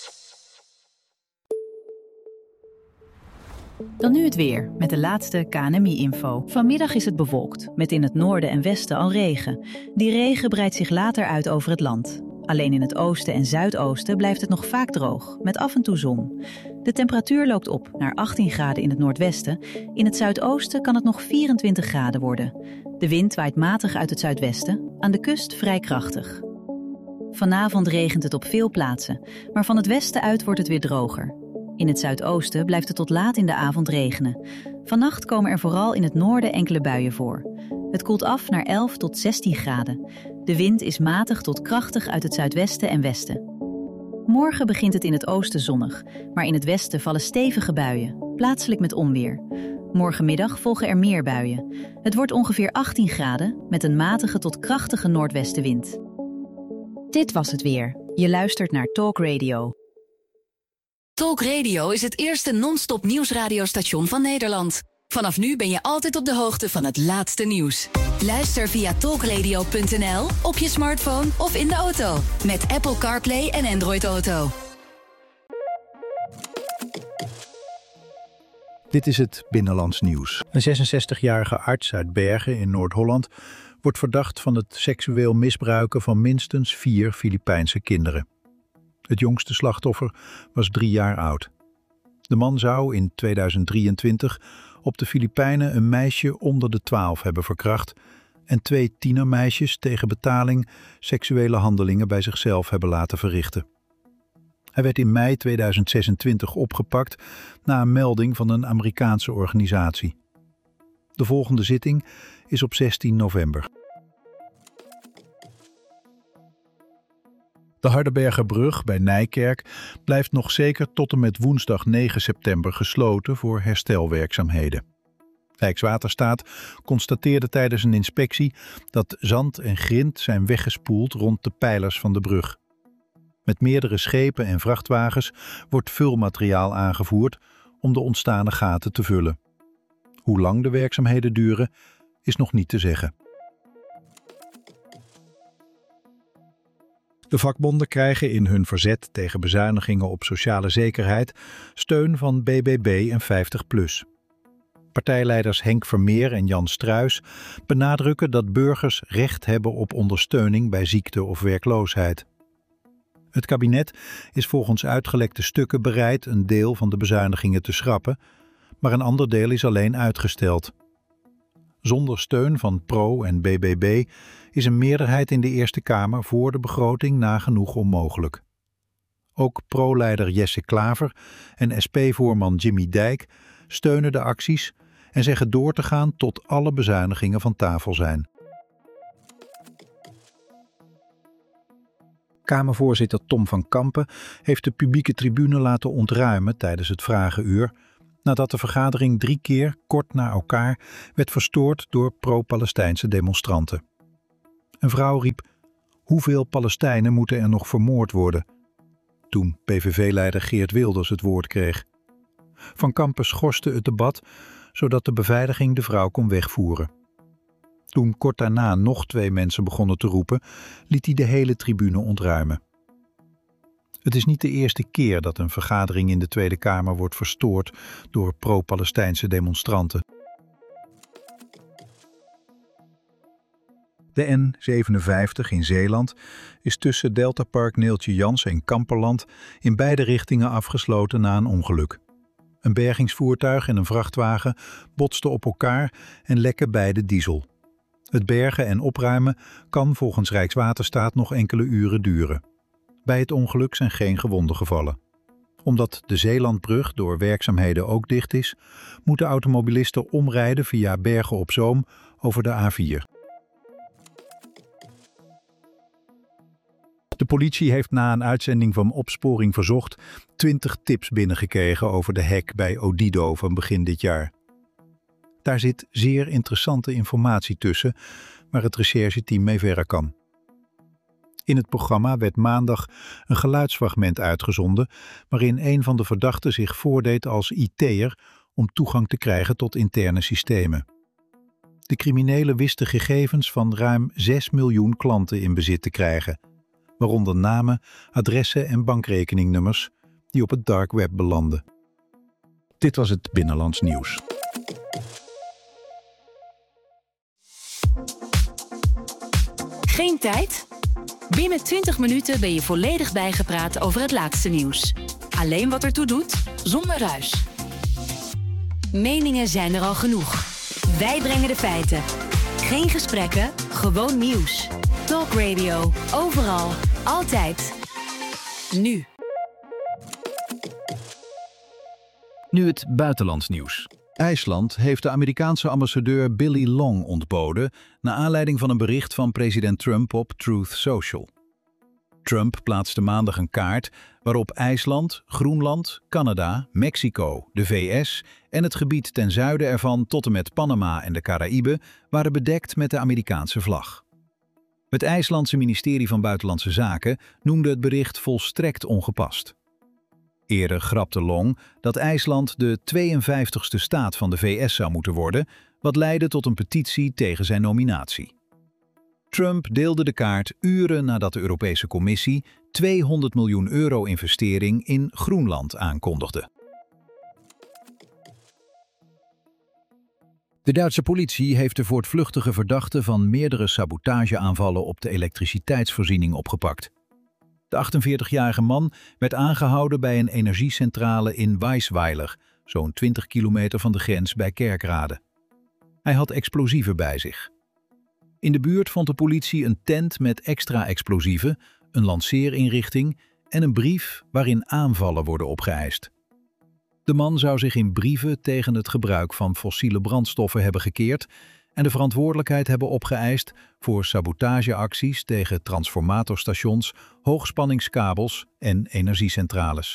C: Dan nu het weer, met de laatste KNMI-info. Vanmiddag is het bewolkt, met in het noorden en westen al regen. Die regen breidt zich later uit over het land. Alleen in het oosten en zuidoosten blijft het nog vaak droog, met af en toe zon. De temperatuur loopt op naar 18 graden in het noordwesten. In het zuidoosten kan het nog 24 graden worden. De wind waait matig uit het zuidwesten, aan de kust vrij krachtig. Vanavond regent het op veel plaatsen, maar van het westen uit wordt het weer droger. In het zuidoosten blijft het tot laat in de avond regenen. Vannacht komen er vooral in het noorden enkele buien voor. Het koelt af naar 11 tot 16 graden. De wind is matig tot krachtig uit het zuidwesten en westen. Morgen begint het in het oosten zonnig, maar in het westen vallen stevige buien, plaatselijk met onweer. Morgenmiddag volgen er meer buien. Het wordt ongeveer 18 graden met een matige tot krachtige noordwestenwind. Dit was het weer. Je luistert naar Talk Radio.
D: Talk Radio is het eerste non-stop nieuwsradiostation van Nederland. Vanaf nu ben je altijd op de hoogte van het laatste nieuws. Luister via talkradio.nl, op je smartphone of in de auto. Met Apple CarPlay en Android Auto.
B: Dit is het Binnenlands Nieuws. Een 66-jarige arts uit Bergen in Noord-Holland wordt verdacht van het seksueel misbruiken van minstens 4 Filipijnse kinderen. Het jongste slachtoffer was 3 jaar oud. De man zou in 2023 op de Filipijnen een meisje onder de 12 hebben verkracht en 2 tienermeisjes tegen betaling seksuele handelingen bij zichzelf hebben laten verrichten. Hij werd in mei 2026 opgepakt na een melding van een Amerikaanse organisatie. De volgende zitting is op 16 november. De Hardenbergerbrug bij Nijkerk blijft nog zeker tot en met woensdag 9 september gesloten voor herstelwerkzaamheden. Rijkswaterstaat constateerde tijdens een inspectie dat zand en grind zijn weggespoeld rond de pijlers van de brug. Met meerdere schepen en vrachtwagens wordt vulmateriaal aangevoerd om de ontstane gaten te vullen. Hoe lang de werkzaamheden duren is nog niet te zeggen. De vakbonden krijgen in hun verzet tegen bezuinigingen op sociale zekerheid steun van BBB en 50PLUS. Partijleiders Henk Vermeer en Jan Struijs benadrukken dat burgers recht hebben op ondersteuning bij ziekte of werkloosheid. Het kabinet is volgens uitgelekte stukken bereid een deel van de bezuinigingen te schrappen, maar een ander deel is alleen uitgesteld. Zonder steun van PRO en BBB is een meerderheid in de Eerste Kamer voor de begroting nagenoeg onmogelijk. Ook PRO-leider Jesse Klaver en SP-voorman Jimmy Dijk steunen de acties en zeggen door te gaan tot alle bezuinigingen van tafel zijn. Kamervoorzitter Tom van Kampen heeft de publieke tribune laten ontruimen tijdens het vragenuur, nadat de vergadering 3 keer kort na elkaar werd verstoord door pro-Palestijnse demonstranten. Een vrouw riep: "Hoeveel Palestijnen moeten er nog vermoord worden?" toen PVV-leider Geert Wilders het woord kreeg. Van Kampen schorste het debat, zodat de beveiliging de vrouw kon wegvoeren. Toen kort daarna nog 2 mensen begonnen te roepen, liet hij de hele tribune ontruimen. Het is niet de eerste keer dat een vergadering in de Tweede Kamer wordt verstoord door pro-Palestijnse demonstranten. De N57 in Zeeland is tussen Deltapark Neeltje Jans en Kamperland in beide richtingen afgesloten na een ongeluk. Een bergingsvoertuig en een vrachtwagen botsten op elkaar en lekken beide diesel. Het bergen en opruimen kan volgens Rijkswaterstaat nog enkele uren duren. Bij het ongeluk zijn geen gewonden gevallen. Omdat de Zeelandbrug door werkzaamheden ook dicht is, moeten automobilisten omrijden via Bergen op Zoom over de A4. De politie heeft na een uitzending van Opsporing Verzocht 20 tips binnengekregen over de hack bij Odido van begin dit jaar. Daar zit zeer interessante informatie tussen, waar het rechercheteam mee verder kan. In het programma werd maandag een geluidsfragment uitgezonden waarin een van de verdachten zich voordeed als IT'er om toegang te krijgen tot interne systemen. De criminelen wisten gegevens van ruim 6 miljoen klanten in bezit te krijgen, waaronder namen, adressen en bankrekeningnummers die op het dark web belanden. Dit was het Binnenlands Nieuws.
D: Geen tijd? Binnen 20 minuten ben je volledig bijgepraat over het laatste nieuws. Alleen wat ertoe doet, zonder ruis. Meningen zijn er al genoeg. Wij brengen de feiten. Geen gesprekken, gewoon nieuws. Talk Radio, overal, altijd. Nu.
B: Nu het buitenlands nieuws. IJsland heeft de Amerikaanse ambassadeur Billy Long ontboden naar aanleiding van een bericht van president Trump op Truth Social. Trump plaatste maandag een kaart waarop IJsland, Groenland, Canada, Mexico, de VS en het gebied ten zuiden ervan tot en met Panama en de Caraïben waren bedekt met de Amerikaanse vlag. Het IJslandse ministerie van Buitenlandse Zaken noemde het bericht volstrekt ongepast. Eerder grapte Long dat IJsland de 52e staat van de VS zou moeten worden, wat leidde tot een petitie tegen zijn nominatie. Trump deelde de kaart uren nadat de Europese Commissie €200 miljoen investering in Groenland aankondigde. De Duitse politie heeft de voortvluchtige verdachte van meerdere sabotageaanvallen op de elektriciteitsvoorziening opgepakt. De 48-jarige man werd aangehouden bij een energiecentrale in Weisweiler, zo'n 20 kilometer van de grens bij Kerkrade. Hij had explosieven bij zich. In de buurt vond de politie een tent met extra explosieven, een lanceerinrichting en een brief waarin aanvallen worden opgeëist. De man zou zich in brieven tegen het gebruik van fossiele brandstoffen hebben gekeerd en de verantwoordelijkheid hebben opgeëist voor sabotageacties tegen transformatorstations, hoogspanningskabels en energiecentrales.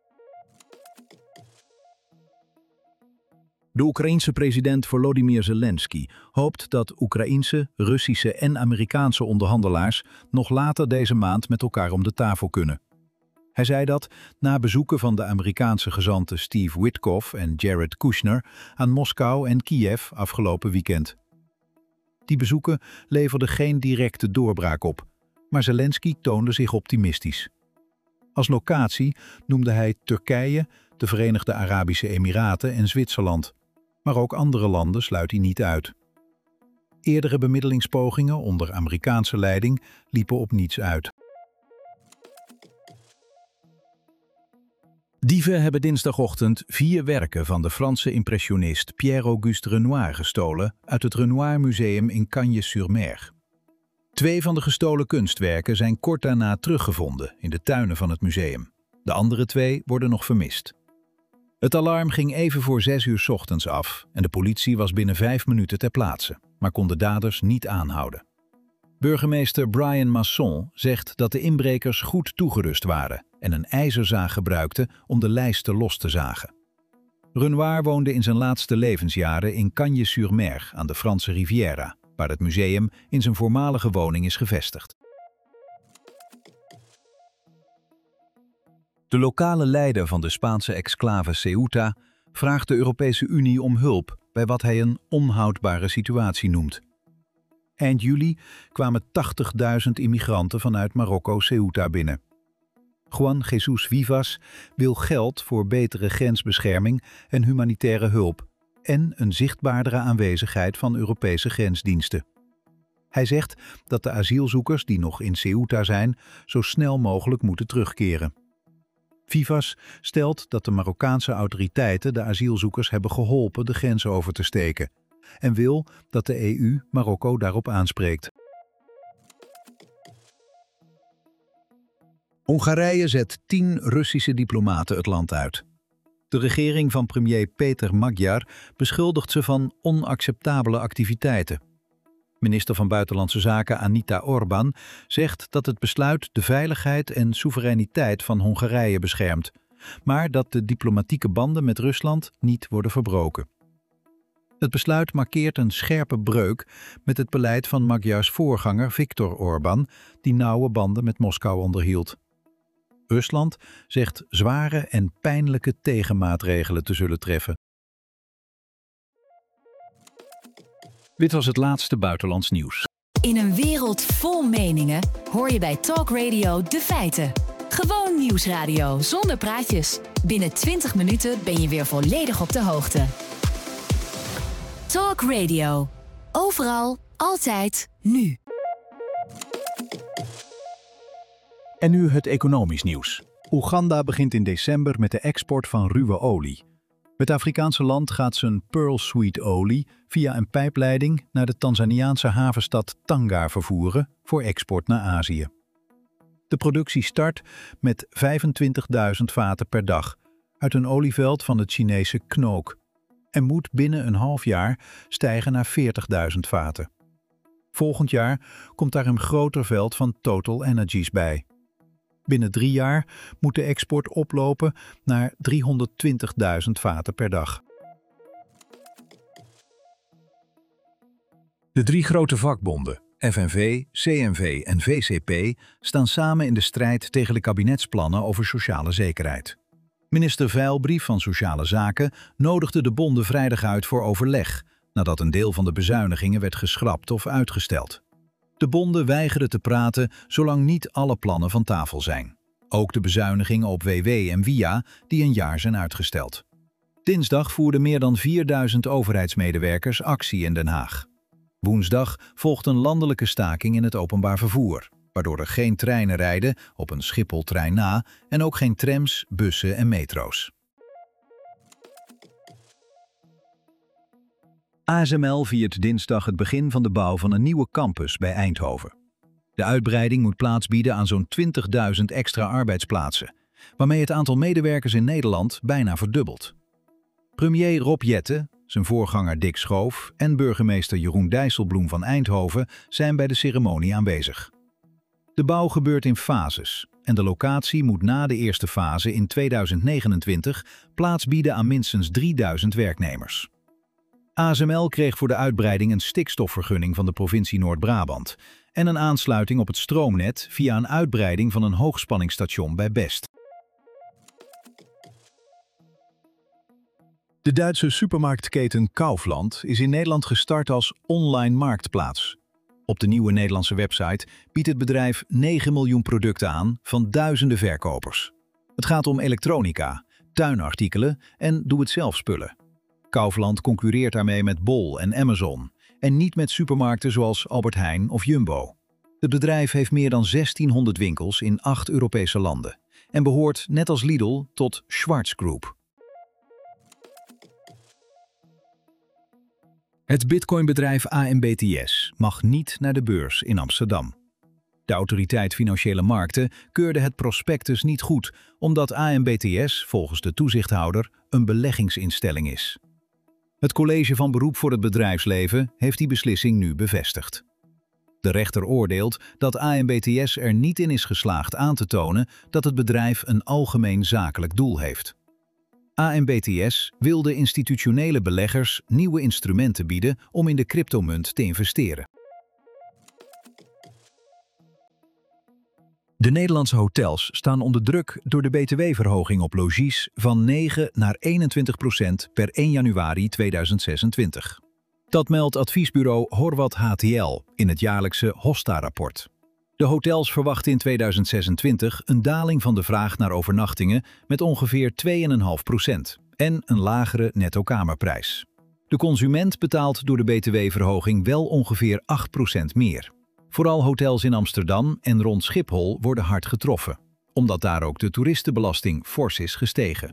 B: De Oekraïense president Volodymyr Zelensky hoopt dat Oekraïense, Russische en Amerikaanse onderhandelaars nog later deze maand met elkaar om de tafel kunnen. Hij zei dat na bezoeken van de Amerikaanse gezanten Steve Witkoff en Jared Kushner aan Moskou en Kiev afgelopen weekend. Die bezoeken leverden geen directe doorbraak op, maar Zelensky toonde zich optimistisch. Als locatie noemde hij Turkije, de Verenigde Arabische Emiraten en Zwitserland, maar ook andere landen sluit hij niet uit. Eerdere bemiddelingspogingen onder Amerikaanse leiding liepen op niets uit. Dieven hebben dinsdagochtend 4 werken van de Franse impressionist Pierre-Auguste Renoir gestolen uit het Renoir Museum in Cagnes-sur-Mer. 2 van de gestolen kunstwerken zijn kort daarna teruggevonden in de tuinen van het museum. De andere 2 worden nog vermist. Het alarm ging even voor 6 uur 's ochtends af en de politie was binnen 5 minuten ter plaatse, maar kon de daders niet aanhouden. Burgemeester Brian Masson zegt dat de inbrekers goed toegerust waren en een ijzerzaag gebruikten om de lijsten los te zagen. Renoir woonde in zijn laatste levensjaren in Cagnes-sur-Mer aan de Franse Riviera, waar het museum in zijn voormalige woning is gevestigd. De lokale leider van de Spaanse exclave Ceuta vraagt de Europese Unie om hulp bij wat hij een onhoudbare situatie noemt. Eind juli kwamen 80.000 immigranten vanuit Marokko Ceuta binnen. Juan Jesus Vivas wil geld voor betere grensbescherming en humanitaire hulp en een zichtbaardere aanwezigheid van Europese grensdiensten. Hij zegt dat de asielzoekers die nog in Ceuta zijn zo snel mogelijk moeten terugkeren. Vivas stelt dat de Marokkaanse autoriteiten de asielzoekers hebben geholpen de grens over te steken en wil dat de EU Marokko daarop aanspreekt. Hongarije zet 10 Russische diplomaten het land uit. De regering van premier Péter Magyar beschuldigt ze van onacceptabele activiteiten. Minister van Buitenlandse Zaken Anita Orbán zegt dat het besluit de veiligheid en soevereiniteit van Hongarije beschermt, maar dat de diplomatieke banden met Rusland niet worden verbroken. Het besluit markeert een scherpe breuk met het beleid van Magyars voorganger Viktor Orbán, die nauwe banden met Moskou onderhield. Rusland zegt zware en pijnlijke tegenmaatregelen te zullen treffen. Dit was het laatste buitenlands nieuws.
D: In een wereld vol meningen hoor je bij Talk Radio de feiten. Gewoon nieuwsradio zonder praatjes. Binnen 20 minuten ben je weer volledig op de hoogte. Talk Radio. Overal, altijd, nu.
B: En nu het economisch nieuws. Oeganda begint in december met de export van ruwe olie. Het Afrikaanse land gaat zijn Pearl Sweet olie via een pijpleiding naar de Tanzaniaanse havenstad Tanga vervoeren voor export naar Azië. De productie start met 25.000 vaten per dag uit een olieveld van het Chinese Knook en moet binnen een half jaar stijgen naar 40.000 vaten. Volgend jaar komt daar een groter veld van Total Energies bij. Binnen 3 jaar moet de export oplopen naar 320.000 vaten per dag. De 3 grote vakbonden, FNV, CNV en VCP, staan samen in de strijd tegen de kabinetsplannen over sociale zekerheid. Minister Veilbrief van Sociale Zaken nodigde de bonden vrijdag uit voor overleg, nadat een deel van de bezuinigingen werd geschrapt of uitgesteld. De bonden weigeren te praten zolang niet alle plannen van tafel zijn. Ook de bezuinigingen op WW en WIA die een jaar zijn uitgesteld. Dinsdag voerden meer dan 4000 overheidsmedewerkers actie in Den Haag. Woensdag volgt een landelijke staking in het openbaar vervoer, waardoor er geen treinen rijden op een Schiphol-trein na en ook geen trams, bussen en metro's. ASML viert dinsdag het begin van de bouw van een nieuwe campus bij Eindhoven. De uitbreiding moet plaats bieden aan zo'n 20.000 extra arbeidsplaatsen, waarmee het aantal medewerkers in Nederland bijna verdubbelt. Premier Rob Jetten, zijn voorganger Dick Schoof en burgemeester Jeroen Dijsselbloem van Eindhoven zijn bij de ceremonie aanwezig. De bouw gebeurt in fases en de locatie moet na de eerste fase in 2029 plaats bieden aan minstens 3000 werknemers. ASML kreeg voor de uitbreiding een stikstofvergunning van de provincie Noord-Brabant en een aansluiting op het stroomnet via een uitbreiding van een hoogspanningsstation bij Best. De Duitse supermarktketen Kaufland is in Nederland gestart als online marktplaats. Op de nieuwe Nederlandse website biedt het bedrijf 9 miljoen producten aan van duizenden verkopers. Het gaat om elektronica, tuinartikelen en doe-het-zelf spullen. Kaufland concurreert daarmee met Bol en Amazon en niet met supermarkten zoals Albert Heijn of Jumbo. Het bedrijf heeft meer dan 1600 winkels in 8 Europese landen en behoort net als Lidl tot Schwarz Group. Het bitcoinbedrijf AMBTS mag niet naar de beurs in Amsterdam. De Autoriteit Financiële Markten keurde het prospectus niet goed, omdat AMBTS volgens de toezichthouder een beleggingsinstelling is. Het College van Beroep voor het Bedrijfsleven heeft die beslissing nu bevestigd. De rechter oordeelt dat AMBTS er niet in is geslaagd aan te tonen dat het bedrijf een algemeen zakelijk doel heeft. AMBTS wil de institutionele beleggers nieuwe instrumenten bieden om in de cryptomunt te investeren. De Nederlandse hotels staan onder druk door de btw-verhoging op logies van 9 naar 21% per 1 januari 2026. Dat meldt adviesbureau Horwath HTL in het jaarlijkse Hosta-rapport. De hotels verwachten in 2026 een daling van de vraag naar overnachtingen met ongeveer 2,5% en een lagere netto-kamerprijs. De consument betaalt door de btw-verhoging wel ongeveer 8% meer. Vooral hotels in Amsterdam en rond Schiphol worden hard getroffen, omdat daar ook de toeristenbelasting fors is gestegen.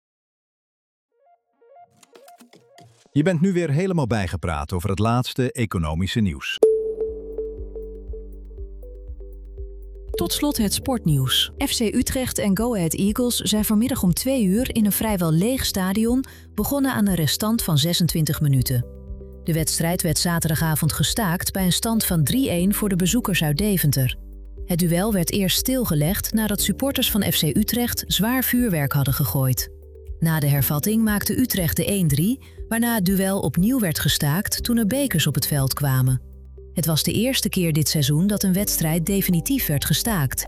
B: Je bent nu weer helemaal bijgepraat over het laatste economische nieuws.
C: Tot slot het sportnieuws. FC Utrecht en Go Ahead Eagles zijn vanmiddag om 2 uur in een vrijwel leeg stadion begonnen aan een restant van 26 minuten. De wedstrijd werd zaterdagavond gestaakt bij een stand van 3-1 voor de bezoekers uit Deventer. Het duel werd eerst stilgelegd nadat supporters van FC Utrecht zwaar vuurwerk hadden gegooid. Na de hervatting maakte Utrecht de 1-3, waarna het duel opnieuw werd gestaakt toen er bekers op het veld kwamen. Het was de eerste keer dit seizoen dat een wedstrijd definitief werd gestaakt.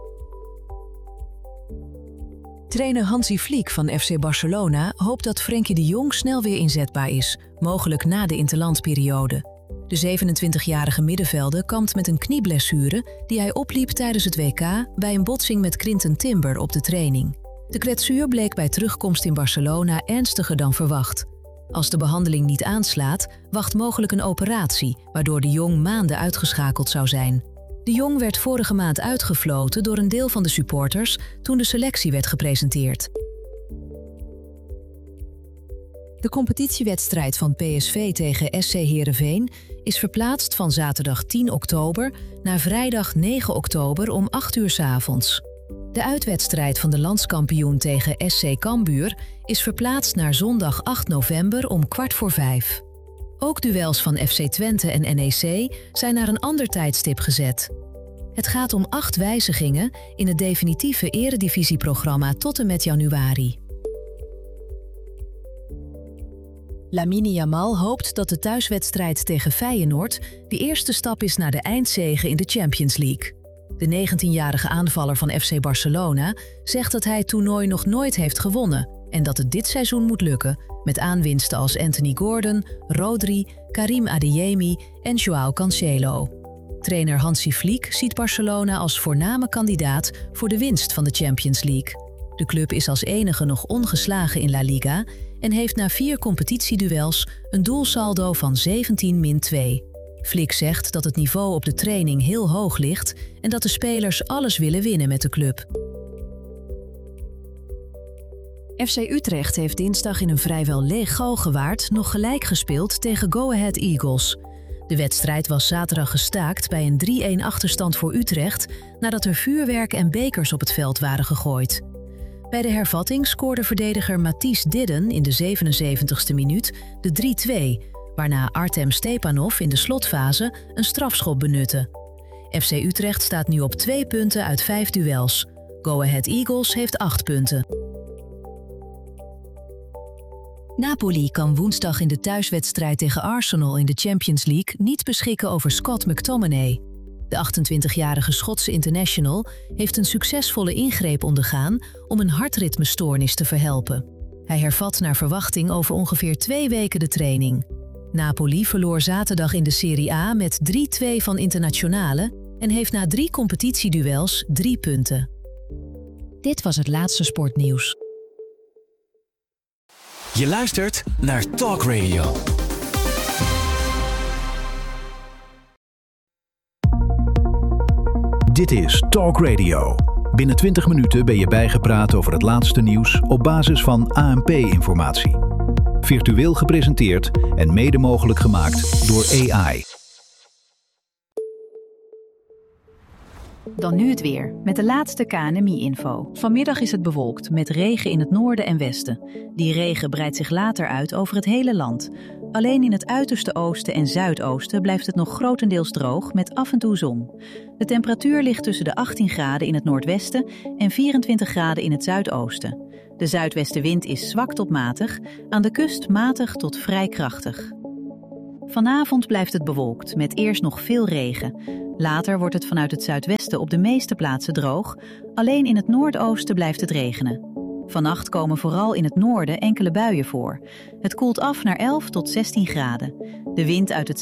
C: Trainer Hansi Flick van FC Barcelona hoopt dat Frenkie de Jong snel weer inzetbaar is, mogelijk na de interlandperiode. De 27-jarige middenvelder kampt met een knieblessure die hij opliep tijdens het WK bij een botsing met Quinten Timber op de training. De kwetsuur bleek bij terugkomst in Barcelona ernstiger dan verwacht. Als de behandeling niet aanslaat, wacht mogelijk een operatie, waardoor de Jong maanden uitgeschakeld zou zijn. De Jong werd vorige maand uitgefloten door een deel van de supporters toen de selectie werd gepresenteerd. De competitiewedstrijd van PSV tegen SC Heerenveen is verplaatst van zaterdag 10 oktober naar vrijdag 9 oktober om 8 uur 's avonds. De uitwedstrijd van de landskampioen tegen SC Cambuur is verplaatst naar zondag 8 november om 4:15. Ook duels van FC Twente en NEC zijn naar een ander tijdstip gezet. Het gaat om 8 wijzigingen in het definitieve eredivisieprogramma tot en met januari. Lamine Yamal hoopt dat de thuiswedstrijd tegen Feyenoord de eerste stap is naar de eindzege in de Champions League. De 19-jarige aanvaller van FC Barcelona zegt dat hij het toernooi nog nooit heeft gewonnen en dat het dit seizoen moet lukken met aanwinsten als Anthony Gordon, Rodri, Karim Adeyemi en Joao Cancelo. Trainer Hansi Flick ziet Barcelona als voorname kandidaat voor de winst van de Champions League. De club is als enige nog ongeslagen in La Liga en heeft na 4 competitieduels een doelsaldo van 17-2. Flick zegt dat het niveau op de training heel hoog ligt en dat de spelers alles willen winnen met de club. FC Utrecht heeft dinsdag in een vrijwel leeg Galgenwaard nog gelijk gespeeld tegen Go Ahead Eagles. De wedstrijd was zaterdag gestaakt bij een 3-1 achterstand voor Utrecht nadat er vuurwerk en bekers op het veld waren gegooid. Bij de hervatting scoorde verdediger Matthijs Didden in de 77ste minuut de 3-2, waarna Artem Stepanov in de slotfase een strafschop benutte. FC Utrecht staat nu op 2 punten uit 5 duels. Go Ahead Eagles heeft 8 punten. Napoli kan woensdag in de thuiswedstrijd tegen Arsenal in de Champions League niet beschikken over Scott McTominay. De 28-jarige Schotse international heeft een succesvolle ingreep ondergaan om een hartritmestoornis te verhelpen. Hij hervat naar verwachting over ongeveer 2 weken de training. Napoli verloor zaterdag in de Serie A met 3-2 van Internazionale en heeft na 3 competitieduels 3 punten. Dit was het laatste sportnieuws.
A: Je luistert naar Talk Radio.
B: Dit is Talk Radio. Binnen 20 minuten ben je bijgepraat over het laatste nieuws op basis van ANP-informatie. Virtueel gepresenteerd en mede mogelijk gemaakt door AI.
C: Dan nu het weer, met de laatste KNMI-info. Vanmiddag is het bewolkt, met regen in het noorden en westen. Die regen breidt zich later uit over het hele land. Alleen in het uiterste oosten en zuidoosten blijft het nog grotendeels droog met af en toe zon. De temperatuur ligt tussen de 18 graden in het noordwesten en 24 graden in het zuidoosten. De zuidwestenwind is zwak tot matig, aan de kust matig tot vrij krachtig. Vanavond blijft het bewolkt, met eerst nog veel regen. Later wordt het vanuit het zuidwesten op de meeste plaatsen droog. Alleen in het noordoosten blijft het regenen. Vannacht komen vooral in het noorden enkele buien voor. Het koelt af naar 11 tot 16 graden. De wind uit het